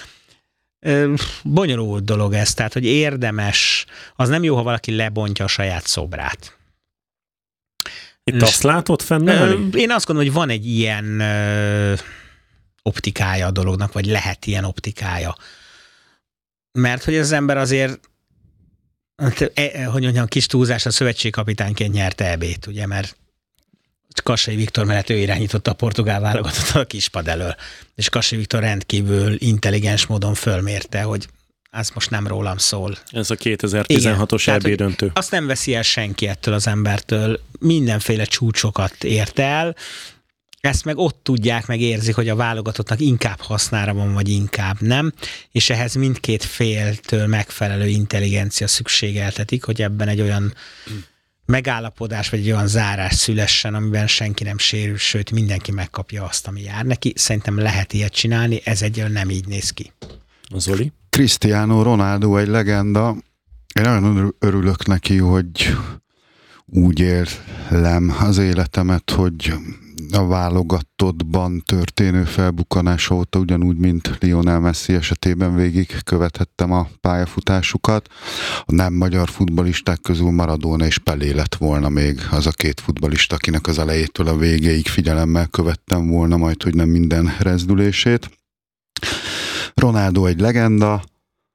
Bonyolult dolog ez, tehát hogy érdemes, az nem jó, ha valaki lebontja a saját szobrát. Itt azt látod fennállni? Én azt gondolom, hogy van egy ilyen optikája a dolognak, vagy lehet ilyen optikája. Mert hogy az ember azért, hogy mondjam, kis túlzás, a szövetségkapitányként nyerte EB-t, ugye, mert Kassai Viktor mellett ő irányította a portugál válogatottat a kispad elől. És Kassai Viktor rendkívül intelligens módon fölmérte, hogy ez most nem rólam szól. Ez a 2016-os EB döntő. Azt nem veszi el senki ettől az embertől. Mindenféle csúcsokat ért el. Ezt meg ott tudják, meg érzik, hogy a válogatottnak inkább hasznára van, vagy inkább nem. És ehhez mindkét féltől megfelelő intelligencia szükségeltetik, hogy ebben egy olyan megállapodás, vagy egy olyan zárás szülessen, amiben senki nem sérül, sőt mindenki megkapja azt, ami jár neki. Szerintem lehet ilyet csinálni, ez egyelőre nem így néz ki. Zoli? Cristiano Ronaldo egy legenda, Én nagyon örülök neki, hogy úgy élem az életemet, hogy a válogatottban történő felbukkanása óta ugyanúgy, mint Lionel Messi esetében végig követhettem a pályafutásukat. A nem magyar futballisták közül Maradona és Pelé lett volna még az a két futballista, akinek az elejétől a végéig figyelemmel követtem volna majd, hogy nem minden rezdülését. Ronaldo egy legenda,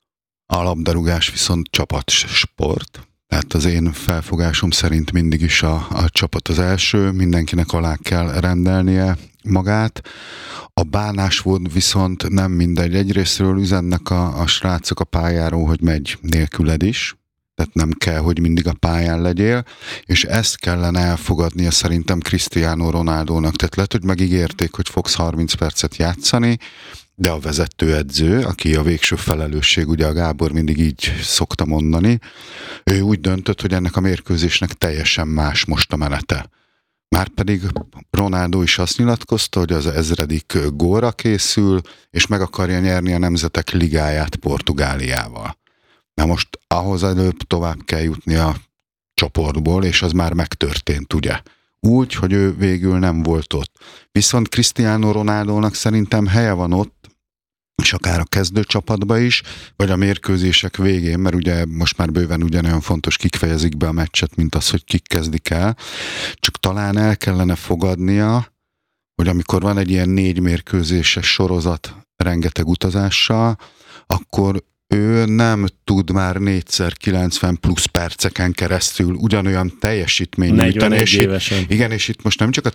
a labdarúgás viszont csapatsport. Tehát az én felfogásom szerint mindig is a csapat az első, mindenkinek alá kell rendelnie magát. A bánásmód viszont nem mindegy. Egyrésztről üzennek a srácok a pályáról, hogy megy nélküled is, tehát nem kell, hogy mindig a pályán legyél, és ezt kellene elfogadnia szerintem Cristiano Ronaldónak. Tehát lehet, hogy megígérték, hogy fogsz 30 percet játszani, de a vezetőedző, aki a végső felelősség, ugye a Gábor mindig így szokta mondani, ő úgy döntött, hogy ennek a mérkőzésnek teljesen más most a menete. Márpedig Ronaldo is azt nyilatkozta, hogy az 1000. gólra készül, és meg akarja nyerni a Nemzetek Ligáját Portugáliával. Na most ahhoz előbb tovább kell jutni a csoportból, és az már megtörtént, ugye? Úgy, hogy ő végül nem volt ott. Viszont Cristiano Ronaldónak szerintem helye van ott, és akár a kezdőcsapatba is, vagy a mérkőzések végén, mert ugye most már bőven ugyanolyan fontos, kik fejezik be a meccset, mint az, hogy kik kezdik el. Csak talán el kellene fogadnia, hogy amikor van egy ilyen 4 mérkőzéses sorozat rengeteg utazással, akkor ő nem tud már 4x90 plusz perceken keresztül ugyanolyan teljesítmény nyújtani. Igen, és itt most nem csak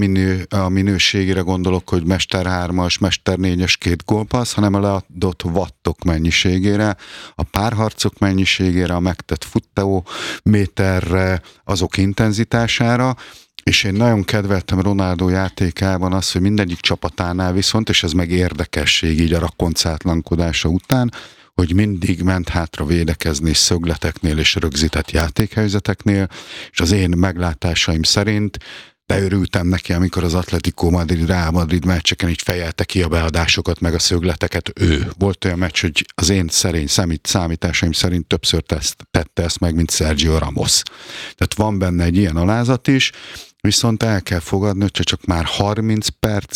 a minőségére gondolok, hogy Mester 3-as, Mester 4-es 2 gólpassz, hanem a leadott wattok mennyiségére, a párharcok mennyiségére, a megtett futtóméterre, azok intenzitására, és én nagyon kedveltem Ronaldo játékában azt, hogy mindegyik csapatánál viszont, és ez meg érdekesség így a rakoncátlankodása után, hogy mindig ment hátra védekezni szögleteknél és rögzített játékhelyzeteknél, és az én meglátásaim szerint beörültem neki, amikor az Atletico Madrid, Real Madrid meccseken így fejelte ki a beadásokat, meg a szögleteket ő. Volt olyan meccs, hogy az én szerény számításaim szerint többször tette ezt meg, mint Sergio Ramos. Tehát van benne egy ilyen alázat is, viszont el kell fogadni, hogyha csak már 30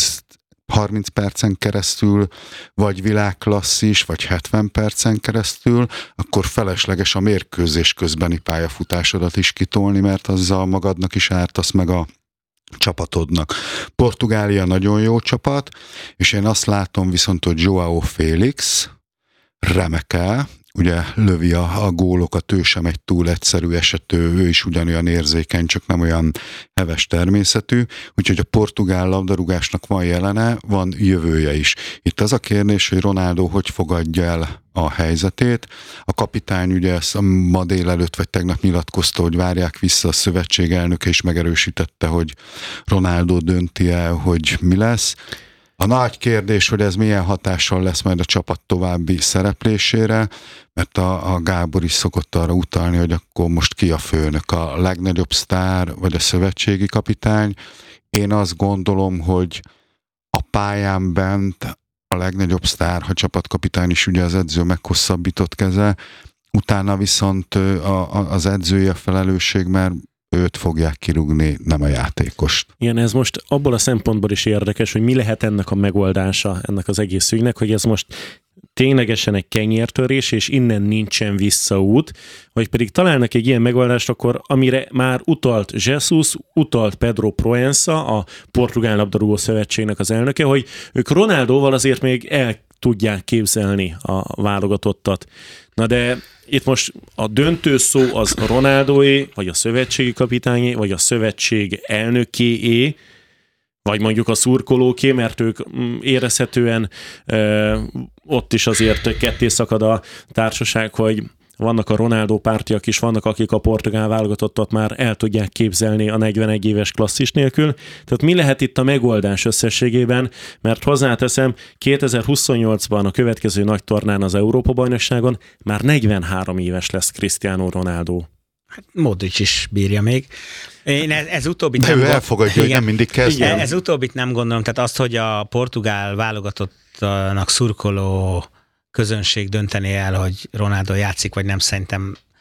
percen keresztül, vagy világklasszis, vagy 70 percen keresztül, akkor felesleges a mérkőzés közbeni pályafutásodat is kitolni, mert azzal magadnak is ártasz, meg a csapatodnak. Portugália nagyon jó csapat, és én azt látom viszont, hogy João Félix remekel, ugye lövi a gólokat, ő sem egy túl egyszerű esetű, ő is ugyanolyan érzékeny, csak nem olyan heves természetű, úgyhogy a portugál labdarúgásnak van jelene, van jövője is. Itt az a kérdés, hogy Ronaldo hogy fogadja el a helyzetét. A kapitány ugye ezt ma délelőtt vagy tegnap nyilatkozta, hogy várják vissza, a szövetség elnöke is megerősítette, hogy Ronaldo dönti el, hogy mi lesz. A nagy kérdés, hogy ez milyen hatással lesz majd a csapat további szereplésére, mert a Gábor is szokott arra utalni, hogy akkor most ki a főnök, a legnagyobb sztár, vagy a szövetségi kapitány. Én azt gondolom, hogy a pályán bent a legnagyobb sztár, ha csapatkapitány is ugye az edző meghosszabbított keze, utána viszont az edzői a felelősség, mert őt fogják kirúgni, nem a játékost. Igen, ez most abból a szempontból is érdekes, hogy mi lehet ennek a megoldása, ennek az egész ügynek, hogy ez most ténylegesen egy kenyértörés, és innen nincsen visszaút, vagy pedig találnak egy ilyen megoldást, akkor amire már utalt Jesus, utalt Pedro Proença, a Portugál Labdarúgó Szövetségnek az elnöke, hogy ők Ronaldóval azért még el tudják képzelni a válogatottat. Na de itt most a döntő szó az Ronaldóé, vagy a szövetségi kapitányé, vagy a szövetség elnökéé, vagy mondjuk a szurkolóké, mert ők érezhetően ott is azért ketté szakad a társaság, hogy vannak a Ronaldo pártiak is, vannak, akik a portugál válogatottat már el tudják képzelni a 41 éves klasszis nélkül. Tehát mi lehet itt a megoldás összességében? Mert hozzáteszem, 2028-ban a következő nagy tornán az Európa-bajnokságon már 43 éves lesz Cristiano Ronaldo. Hát Modric is bírja még. Én ez utóbbit nem elfogadja, hogy nem mindig kezd. Ez utóbbit nem gondolom, tehát azt, hogy a portugál válogatottnak szurkoló közönség dönteni el, hogy Ronaldo játszik, vagy nem, szerintem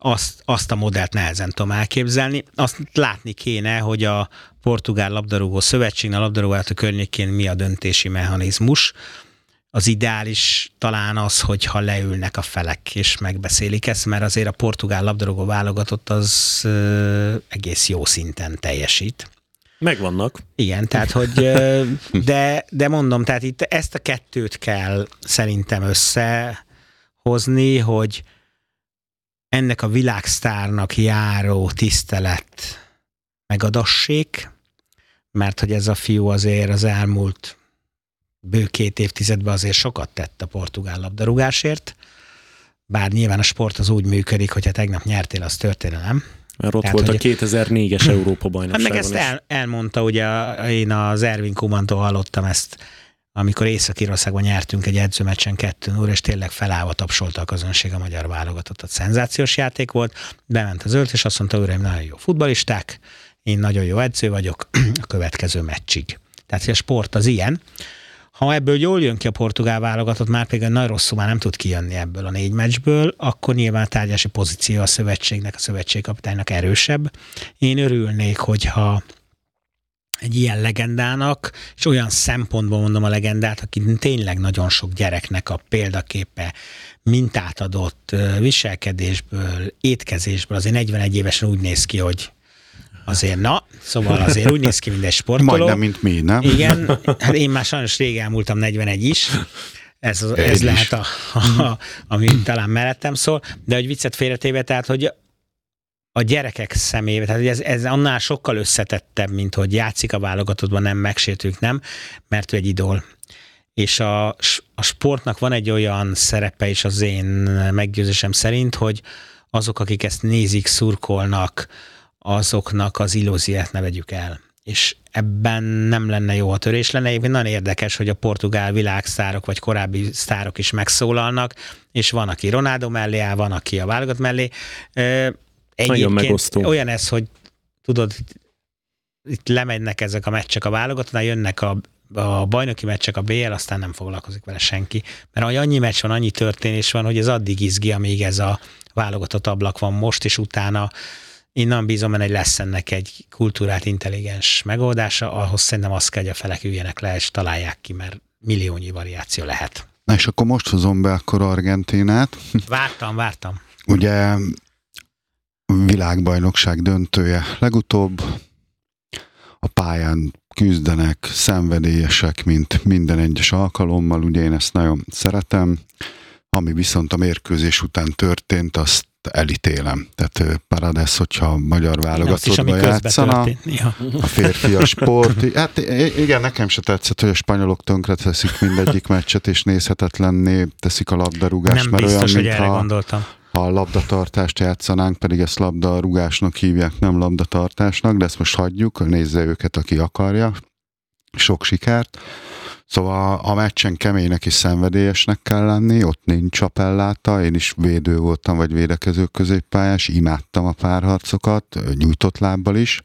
azt a modellt nehezen tudom elképzelni. Azt látni kéne, hogy a Portugál Labdarúgó Szövetségnél, a labdarúgó környékén mi a döntési mechanizmus. Az ideális talán az, hogyha leülnek a felek és megbeszélik ezt, mert azért a portugál labdarúgó válogatott az egész jó szinten teljesít. Megvannak. Igen, tehát hogy, de mondom, tehát itt ezt a kettőt kell szerintem összehozni, hogy ennek a világsztárnak járó tisztelet megadassék, mert hogy ez a fiú azért az elmúlt bő 2 évtizedben azért sokat tett a portugál labdarúgásért, bár nyilván a sport az úgy működik, hogyha tegnap nyertél, az történelem. Mert ott tehát, volt a 2004-es Európa-bajnokságon. Hát meg ezt elmondta, ugye én az Ervin Kumantól hallottam ezt, amikor Észak-Írországban nyertünk egy edzőmeccsen 2-0, és tényleg felállva tapsolta a közönség a magyar válogatottat. Szenzációs játék volt, bement az és azt mondta, uraim, nagyon jó futballisták, én nagyon jó edző vagyok a következő meccsig. Tehát a sport az ilyen. Ha ebből jól jön ki a portugál válogatott, már pedig nagy rosszul már nem tud kijönni ebből a 4 meccsből, akkor nyilván a tárgyalási pozíció a szövetségnek, a szövetségkapitánynak erősebb. Én örülnék, hogyha egy ilyen legendának, és olyan szempontból mondom a legendát, aki tényleg nagyon sok gyereknek a példaképe, mintát adott viselkedésből, étkezésből, azért 41 évesen úgy néz ki, hogy azért szóval azért úgy néz ki, mint egy sportoló. Majdnem, mint mi, nem? Igen, hát én már sajnos rég elmúltam 41 is, ez lehet ami talán mellettem szól, de hogy viccet félretéve, tehát, hogy a gyerekek szemébe, tehát ez annál sokkal összetettebb, mint hogy játszik a válogatottban, nem megsértők, nem, mert ő egy idol. És a sportnak van egy olyan szerepe is az én meggyőzésem szerint, hogy azok, akik ezt nézik, szurkolnak, azoknak az illúziát ne vegyük el. És ebben nem lenne jó, ha törés lenne. Egyébként nagyon érdekes, hogy a portugál világsztárok, vagy korábbi sztárok is megszólalnak, és van, aki Ronaldo mellé áll, van, aki a válogatott mellé. Egyébként olyan ez, hogy tudod, itt lemegynek ezek a meccsek a válogatottnál, jönnek a bajnoki meccsek, a BL, aztán nem foglalkozik vele senki. Mert annyi meccs van, annyi történés van, hogy ez addig izgi, amíg ez a válogatott ablak van most, és utána én nem bízom benne, hogy lesz ennek egy kultúrát intelligens megoldása, ahhoz szerintem azt kell, hogy a felek üljenek le, és találják ki, mert milliónyi variáció lehet. Na és akkor most hozom be akkor Argentínát. Vártam. Ugye világbajnokság döntője legutóbb, a pályán küzdenek, szenvedélyesek, mint minden egyes alkalommal, ugye én ezt nagyon szeretem, ami viszont a mérkőzés után történt, azt elítélem. Tehát Paredes, hogyha a magyar válogatottba játszana, a férfias sport. Hát igen, nekem se tetszett, hogy a spanyolok tönkre teszik mindegyik meccset, és nézhetetlenné teszik a labdarúgást. Nem mert biztos, olyan, hogy erre gondoltam. Ha a labdatartást játszanánk, pedig ezt labdarúgásnak hívják, nem labdatartásnak, de ezt most hagyjuk, nézze őket, aki akarja. Sok sikert. Szóval a meccsen keménynek és szenvedélyesnek kell lenni, ott nincs csapelláta, én is védő voltam, vagy védekező középpályás, imádtam a párharcokat, nyújtott lábbal is,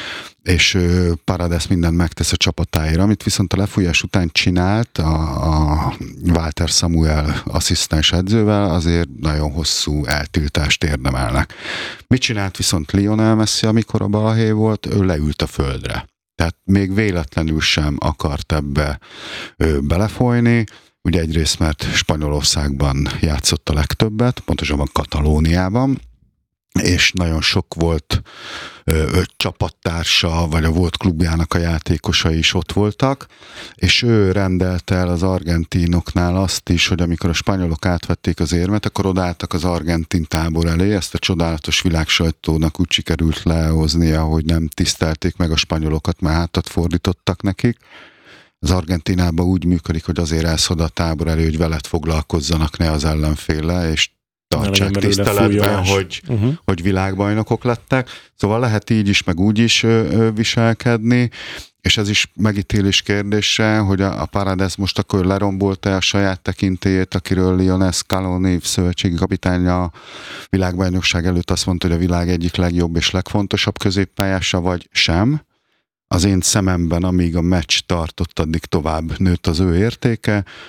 és Paredes mindent megtesz a csapatáért, amit viszont a lefújás után csinált a Walter Samuel asszisztens edzővel, azért nagyon hosszú eltiltást érdemelnek. Mit csinált viszont Lionel Messi, amikor a balhé volt? Ő leült a földre. Tehát még véletlenül sem akart ebbe belefolyni. Ugye egyrészt, mert Spanyolországban játszott a legtöbbet, pontosabban Katalóniában, és nagyon sok volt csapattársa, vagy a volt klubjának a játékosai is ott voltak, és ő rendelte el az argentinoknál azt is, hogy amikor a spanyolok átvették az érmet, akkor odaálltak az argentin tábor elé, ezt a csodálatos világsajtónak úgy sikerült lehoznia, hogy nem tisztelték meg a spanyolokat, mert hátat fordítottak nekik. Az Argentinában úgy működik, hogy azért elsz oda a tábor elé, hogy veled foglalkozzanak, ne az ellenféle, és tartsák tiszteletben, hogy világbajnokok lettek. Szóval lehet így is, meg úgy is viselkedni, és ez is megítélés kérdése, hogy a Paredes most akkor lerombolta a saját tekintélyét, akiről Lionel Scaloni szövetségi kapitány a világbajnokság előtt azt mondta, hogy a világ egyik legjobb és legfontosabb középpályása, vagy sem. Az én szememben, amíg a meccs tartott, addig tovább nőtt az ő értéke,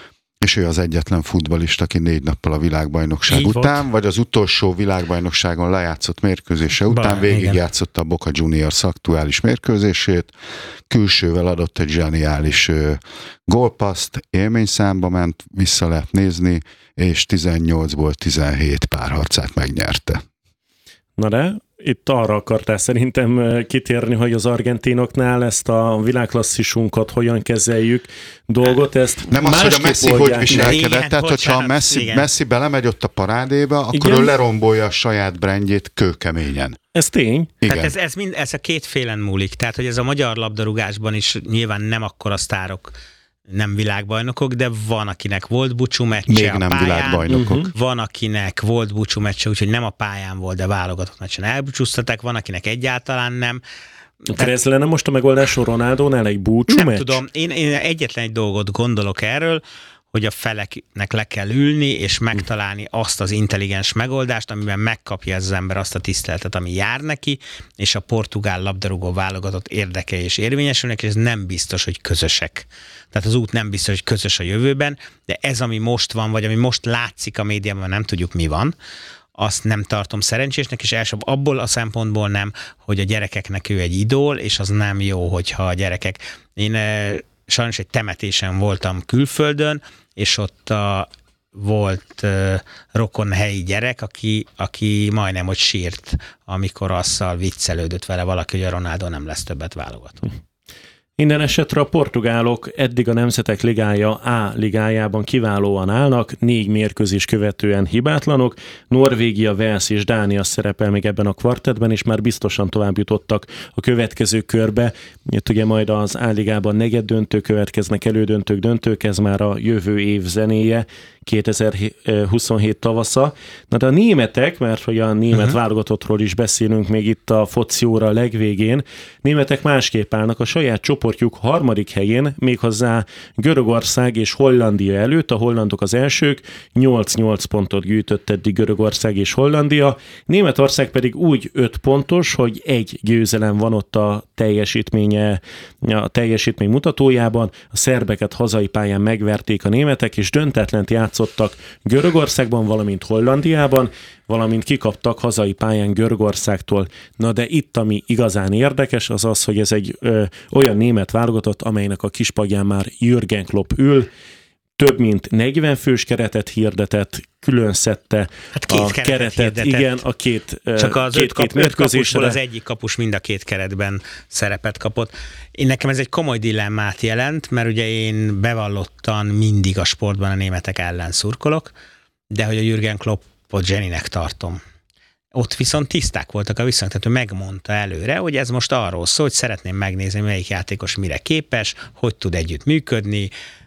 És ő az egyetlen futballista, aki 4 nappal a világbajnokság Így után, volt. vagy az utolsó világbajnokságon lejátszott mérkőzése után végigjátszotta a Boca Juniors aktuális mérkőzését, külsővel adott egy zseniális gólpasszt, élményszámba ment, vissza lehet nézni, és 18-ból 17 párharcát megnyerte. Na de itt arra akartál szerintem kitérni, hogy az argentinoknál ezt a világklasszisunkat hogyan kezeljük dolgot, ezt nem az, hogy a Messi hogy viselkedett, Igen, tehát hogyha a Messi belemegy ott a parádéba, akkor Igen. ő lerombolja a saját brandjét kőkeményen. Ez tény. Igen. Tehát ez a kétfélen múlik. Tehát, hogy ez a magyar labdarúgásban is nyilván nem akkora sztárok, nem világbajnokok, de van, akinek volt búcsú meccse Még a nem pályán, világbajnokok. van, akinek volt búcsú meccse, úgyhogy nem a pályán volt, de válogatott meccsen elbúcsúztatták, van, akinek egyáltalán nem. Tehát ez lenne most a megoldás Ronaldónál egy búcsú Nem meccs? tudom, én egyetlen egy dolgot gondolok erről, hogy a feleknek le kell ülni, és megtalálni azt az intelligens megoldást, amiben megkapja az ember azt a tiszteletet, ami jár neki, és a portugál labdarúgó válogatott érdekei és érvényesülnek, és ez nem biztos, hogy közösek. Tehát az út nem biztos, hogy közös a jövőben, de ez, ami most van, vagy ami most látszik a médiában, nem tudjuk, mi van, azt nem tartom szerencsésnek, és elsőbb abból a szempontból nem, hogy a gyerekeknek ő egy idól, és az nem jó, hogyha a gyerekek... Én sajnos egy temetésen voltam külföldön, és ott volt rokon helyi gyerek, aki majdnem, hogy sírt, amikor azzal viccelődött vele valaki, hogy a Ronaldo nem lesz többet válogató. Minden esetre a portugálok eddig a Nemzetek Ligája A ligájában kiválóan állnak, 4 mérkőzés követően hibátlanok. Norvégia, Wales és Dánia szerepel még ebben a kvartettben, és már biztosan tovább jutottak a következő körbe. Itt ugye majd az A ligában negyeddöntő következnek, elődöntők, döntők, ez már a jövő év zenéje, 2027 tavasza. Na de a németek, mert hogy a német válogatottról is beszélünk még itt a foci óra legvégén, németek másképp állnak a saját csoportjuk 3. helyén, méghozzá Görögország és Hollandia előtt, a hollandok az elsők, 8-8 pontot gyűjtött eddig Görögország és Hollandia, Németország pedig úgy 5 pontos, hogy 1 győzelem van ott a teljesítmény mutatójában, a szerbeket hazai pályán megverték a németek, és döntetlent játszottak Görögországban, valamint Hollandiában, valamint kikaptak hazai pályán Görögországtól. Na de itt, ami igazán érdekes, az az, hogy ez egy olyan német válogatott, amelynek a kispadján már Jürgen Klopp ül, több mint 40 fős keretet hirdetett, külön szedte a keretet. Hirdetett. Igen, a csak az két mérkőzésre. Az egyik kapus mind a 2 keretben szerepet kapott. Nekem ez egy komoly dilemmát jelent, mert ugye én bevallottan mindig a sportban a németek ellen szurkolok, de hogy a Jürgen Kloppot zseninek tartom. Ott viszont tiszták voltak a viszonyok, tehát ő megmondta előre, hogy ez most arról szól, hogy szeretném megnézni, melyik játékos mire képes, hogy tud együtt működni,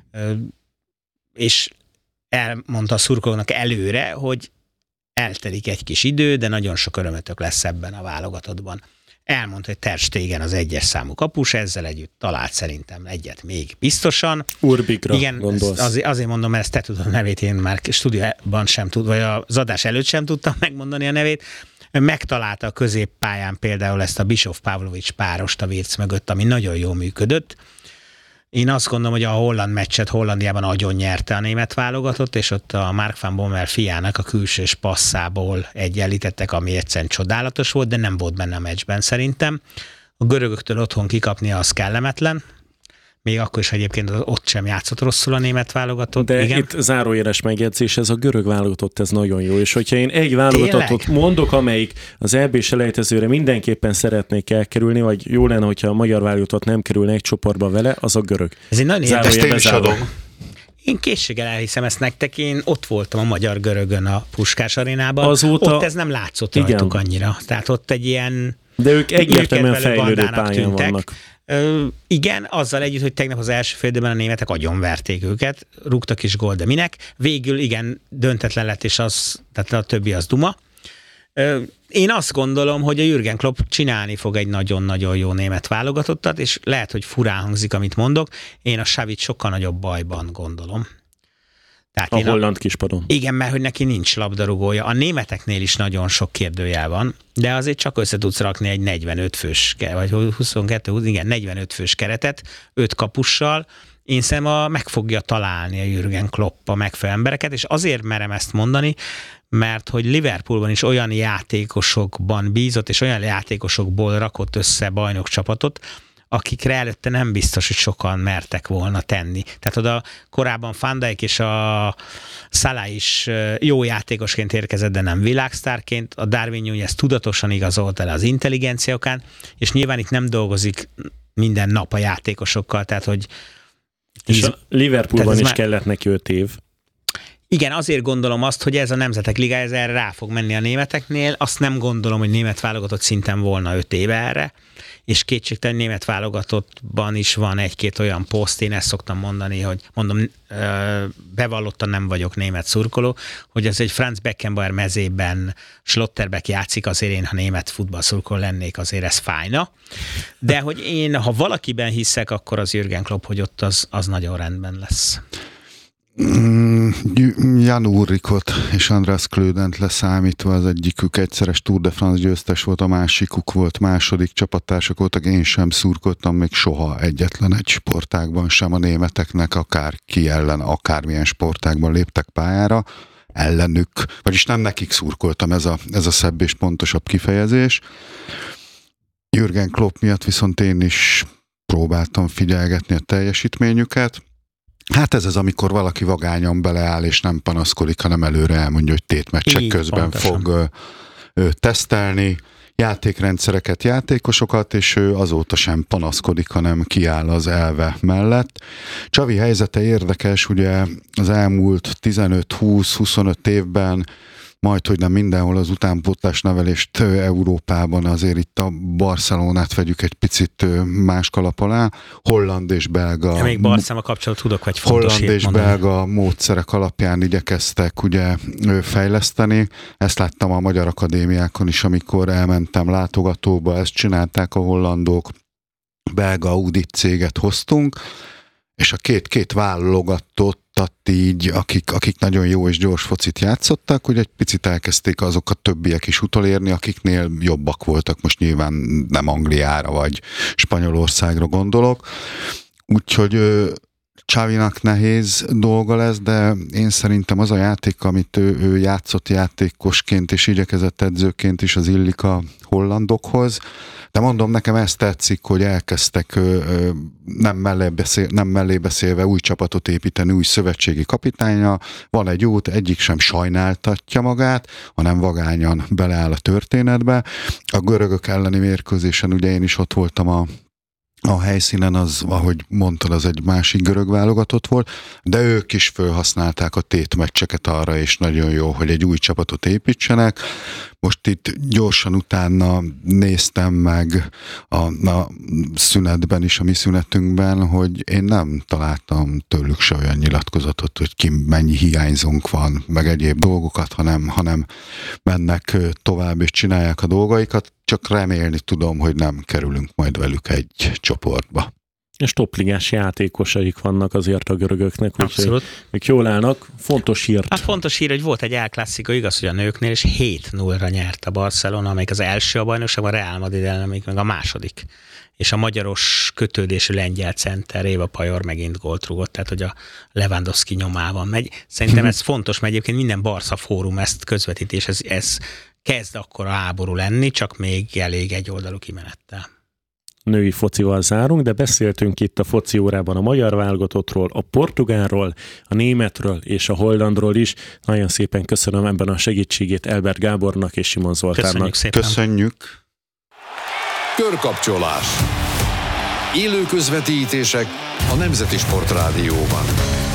és elmondta a szurkolóknak előre, hogy eltelik egy kis idő, de nagyon sok örömötök lesz ebben a válogatottban. Elmondta, hogy Ter Stegen az 1-es számú kapus, ezzel együtt talált szerintem egyet még biztosan. Urbigra igen, gondolsz. Azért mondom, mert ezt te tudod a nevét, én már stúdióban sem tud, vagy az adás előtt sem tudtam megmondani a nevét. Megtalálta a középpályán például ezt a Bischoff-Pavlovics párost a Wirtz mögött, ami nagyon jól működött. Én azt gondolom, hogy a holland meccset Hollandiában agyon nyerte a német válogatott, és ott a Mark van Bommel fiának a külsős passzából egyenlítettek, ami egyszerűen csodálatos volt, de nem volt benne a meccsben szerintem. A görögöktől otthon kikapni az kellemetlen, még akkor is egyébként ott sem játszott rosszul a német válogatott. De igen. itt zárójeles megjegyzés, ez a görög válogatott, ez nagyon jó, és hogyha én egy válogatottot mondok, amelyik az EB-s selejtezőre mindenképpen szeretnék elkerülni, vagy jó lenne, hogyha a magyar válogatott nem kerülne egy csoportba vele, az a görög. Ez egy nagyon érdekes. Ezt én is adom. Én készséggel elhiszem ezt nektek, én ott voltam a Magyar Görögön a Puskás arénában, azóta... ott ez nem látszott rajtuk annyira. Tehát ott egy ilyen... De ők egyértelműen fejlődő pályán vannak. Igen, azzal együtt, hogy tegnap az első fél időben a németek agyonverték őket, rúgtak is gól, de minek? Végül igen, döntetlen lett, és tehát a többi az duma. Én azt gondolom, hogy a Jürgen Klopp csinálni fog egy nagyon-nagyon jó német válogatottat, és lehet, hogy furán hangzik, amit mondok, én a Xavit sokkal nagyobb bajban gondolom. Tehát a holland kispadon. Igen, mert hogy neki nincs labdarúgója. A németeknél is nagyon sok kérdőjel van, de azért csak össze tudsz rakni egy 45 fős, vagy 22, igen, 45 fős keretet, 5 kapussal, én szerintem meg fogja találni a Jürgen Klopp a megfelelő embereket, és azért merem ezt mondani, mert hogy Liverpoolban is olyan játékosokban bízott, és olyan játékosokból rakott össze bajnokcsapatot, akikre előtte nem biztos, hogy sokan mertek volna tenni. Tehát oda korábban Van Dijk és a Salah is jó játékosként érkezett, de nem világsztárként. A Darwin Núñez tudatosan igazolta le az intelligenciákán, és nyilván itt nem dolgozik minden nap a játékosokkal, tehát hogy... És a Liverpoolban is kellett neki 5 év. Igen, azért gondolom azt, hogy ez a Nemzetek Ligája ez erre rá fog menni a németeknél. Azt nem gondolom, hogy német válogatott szinten volna 5 éve erre, és kétségtelen német válogatottban is van egy-két olyan poszt, én ezt szoktam mondani, hogy bevallottan nem vagyok német szurkoló, hogy az egy Franz Beckenbauer mezében Schlotterbeck játszik, azért én, ha német futballszurkoló lennék, azért ez fájna. De hogy én, ha valakiben hiszek, akkor az Jürgen Klopp, hogy ott az nagyon rendben lesz. Jan Ulrichot és Andreas Klödent leszámítva, az egyikük egyszeres Tour de France győztes volt, a másikuk volt második, csapattársak voltak, én sem szurkoltam még soha egyetlen egy sportágban sem a németeknek, akár ki ellen, akármilyen sportágban léptek pályára, ellenük, vagyis nem nekik szurkoltam, ez a szebb és pontosabb kifejezés. Jürgen Klopp miatt viszont én is próbáltam figyelgetni a teljesítményüket. Hát ez az, amikor valaki vagányan beleáll, és nem panaszkodik, hanem előre elmondja, hogy tétmeccsek így, közben pontosan fog tesztelni játékrendszereket, játékosokat, és ő azóta sem panaszkodik, hanem kiáll az elve mellett. Xavi helyzete érdekes, ugye az elmúlt 15-20-25 évben majd, hogy nem mindenhol az utánpótlás nevelést Európában, azért itt a Barcelonát vegyük egy picit más kalap alá. Holland és belga... Még Barcelona kapcsolat tudok, vagy fontos holland és mondani. belga módszerek alapján igyekeztek ugye fejleszteni. Ezt láttam a magyar akadémiákon is, amikor elmentem látogatóba, ezt csinálták a hollandok. Belga audit céget hoztunk, és a két válogatottat így, akik nagyon jó és gyors focit játszottak, hogy egy picit elkezdték azok a többiek is utolérni, akiknél jobbak voltak, most nyilván nem Angliára vagy Spanyolországra gondolok. Úgyhogy Xavinak nehéz dolga lesz, de én szerintem az a játék, amit ő játszott játékosként és igyekezett edzőként is, az illik a hollandokhoz. De mondom, nekem ezt tetszik, hogy elkezdtek nem mellé beszélve új csapatot építeni, új szövetségi kapitánya. Van egy út, egyik sem sajnáltatja magát, hanem vagányan beleáll a történetbe. A görögök elleni mérkőzésen ugye én is ott voltam a helyszínen, az, ahogy mondtad, az egy másik görög válogatott volt, de ők is felhasználták a tétmeccseket arra, és nagyon jó, hogy egy új csapatot építsenek. Most itt gyorsan utána néztem meg a szünetben is, a mi szünetünkben, hogy én nem találtam tőlük se olyan nyilatkozatot, hogy ki mennyi hiányzónk van, meg egyéb dolgokat, hanem mennek tovább és csinálják a dolgaikat, csak remélni tudom, hogy nem kerülünk majd velük egy csoportba. És topligás játékosaik vannak azért a görögöknek, úgyhogy ők jól állnak. Fontos hírt. Hát fontos hír, hogy volt egy El Clásico, igaz, hogy a nőknél, és 7-0-ra nyert a Barcelona, amelyik az első a bajnokságban, a Real Madrid ellen, amelyik meg a második. És a magyaros kötődésű lengyel center Éva Pajor megint gólt rúgott, tehát hogy a Lewandowski nyomában megy. Szerintem ez fontos, mert egyébként minden Barca fórum ezt közvetítés, ez kezd akkor a háború lenni, csak még elég egyoldalú kimenettel. Női focival zárunk, de beszéltünk itt a foci órában a magyar válogatottról, a portugálról, a németről és a hollandról is. Nagyon szépen köszönöm ebben a segítségét Elbert Gábornak és Simon Zoltánnak. Köszönjük szépen. Köszönjük. Körkapcsolás. Élő közvetítések a Nemzeti Sportrádióban.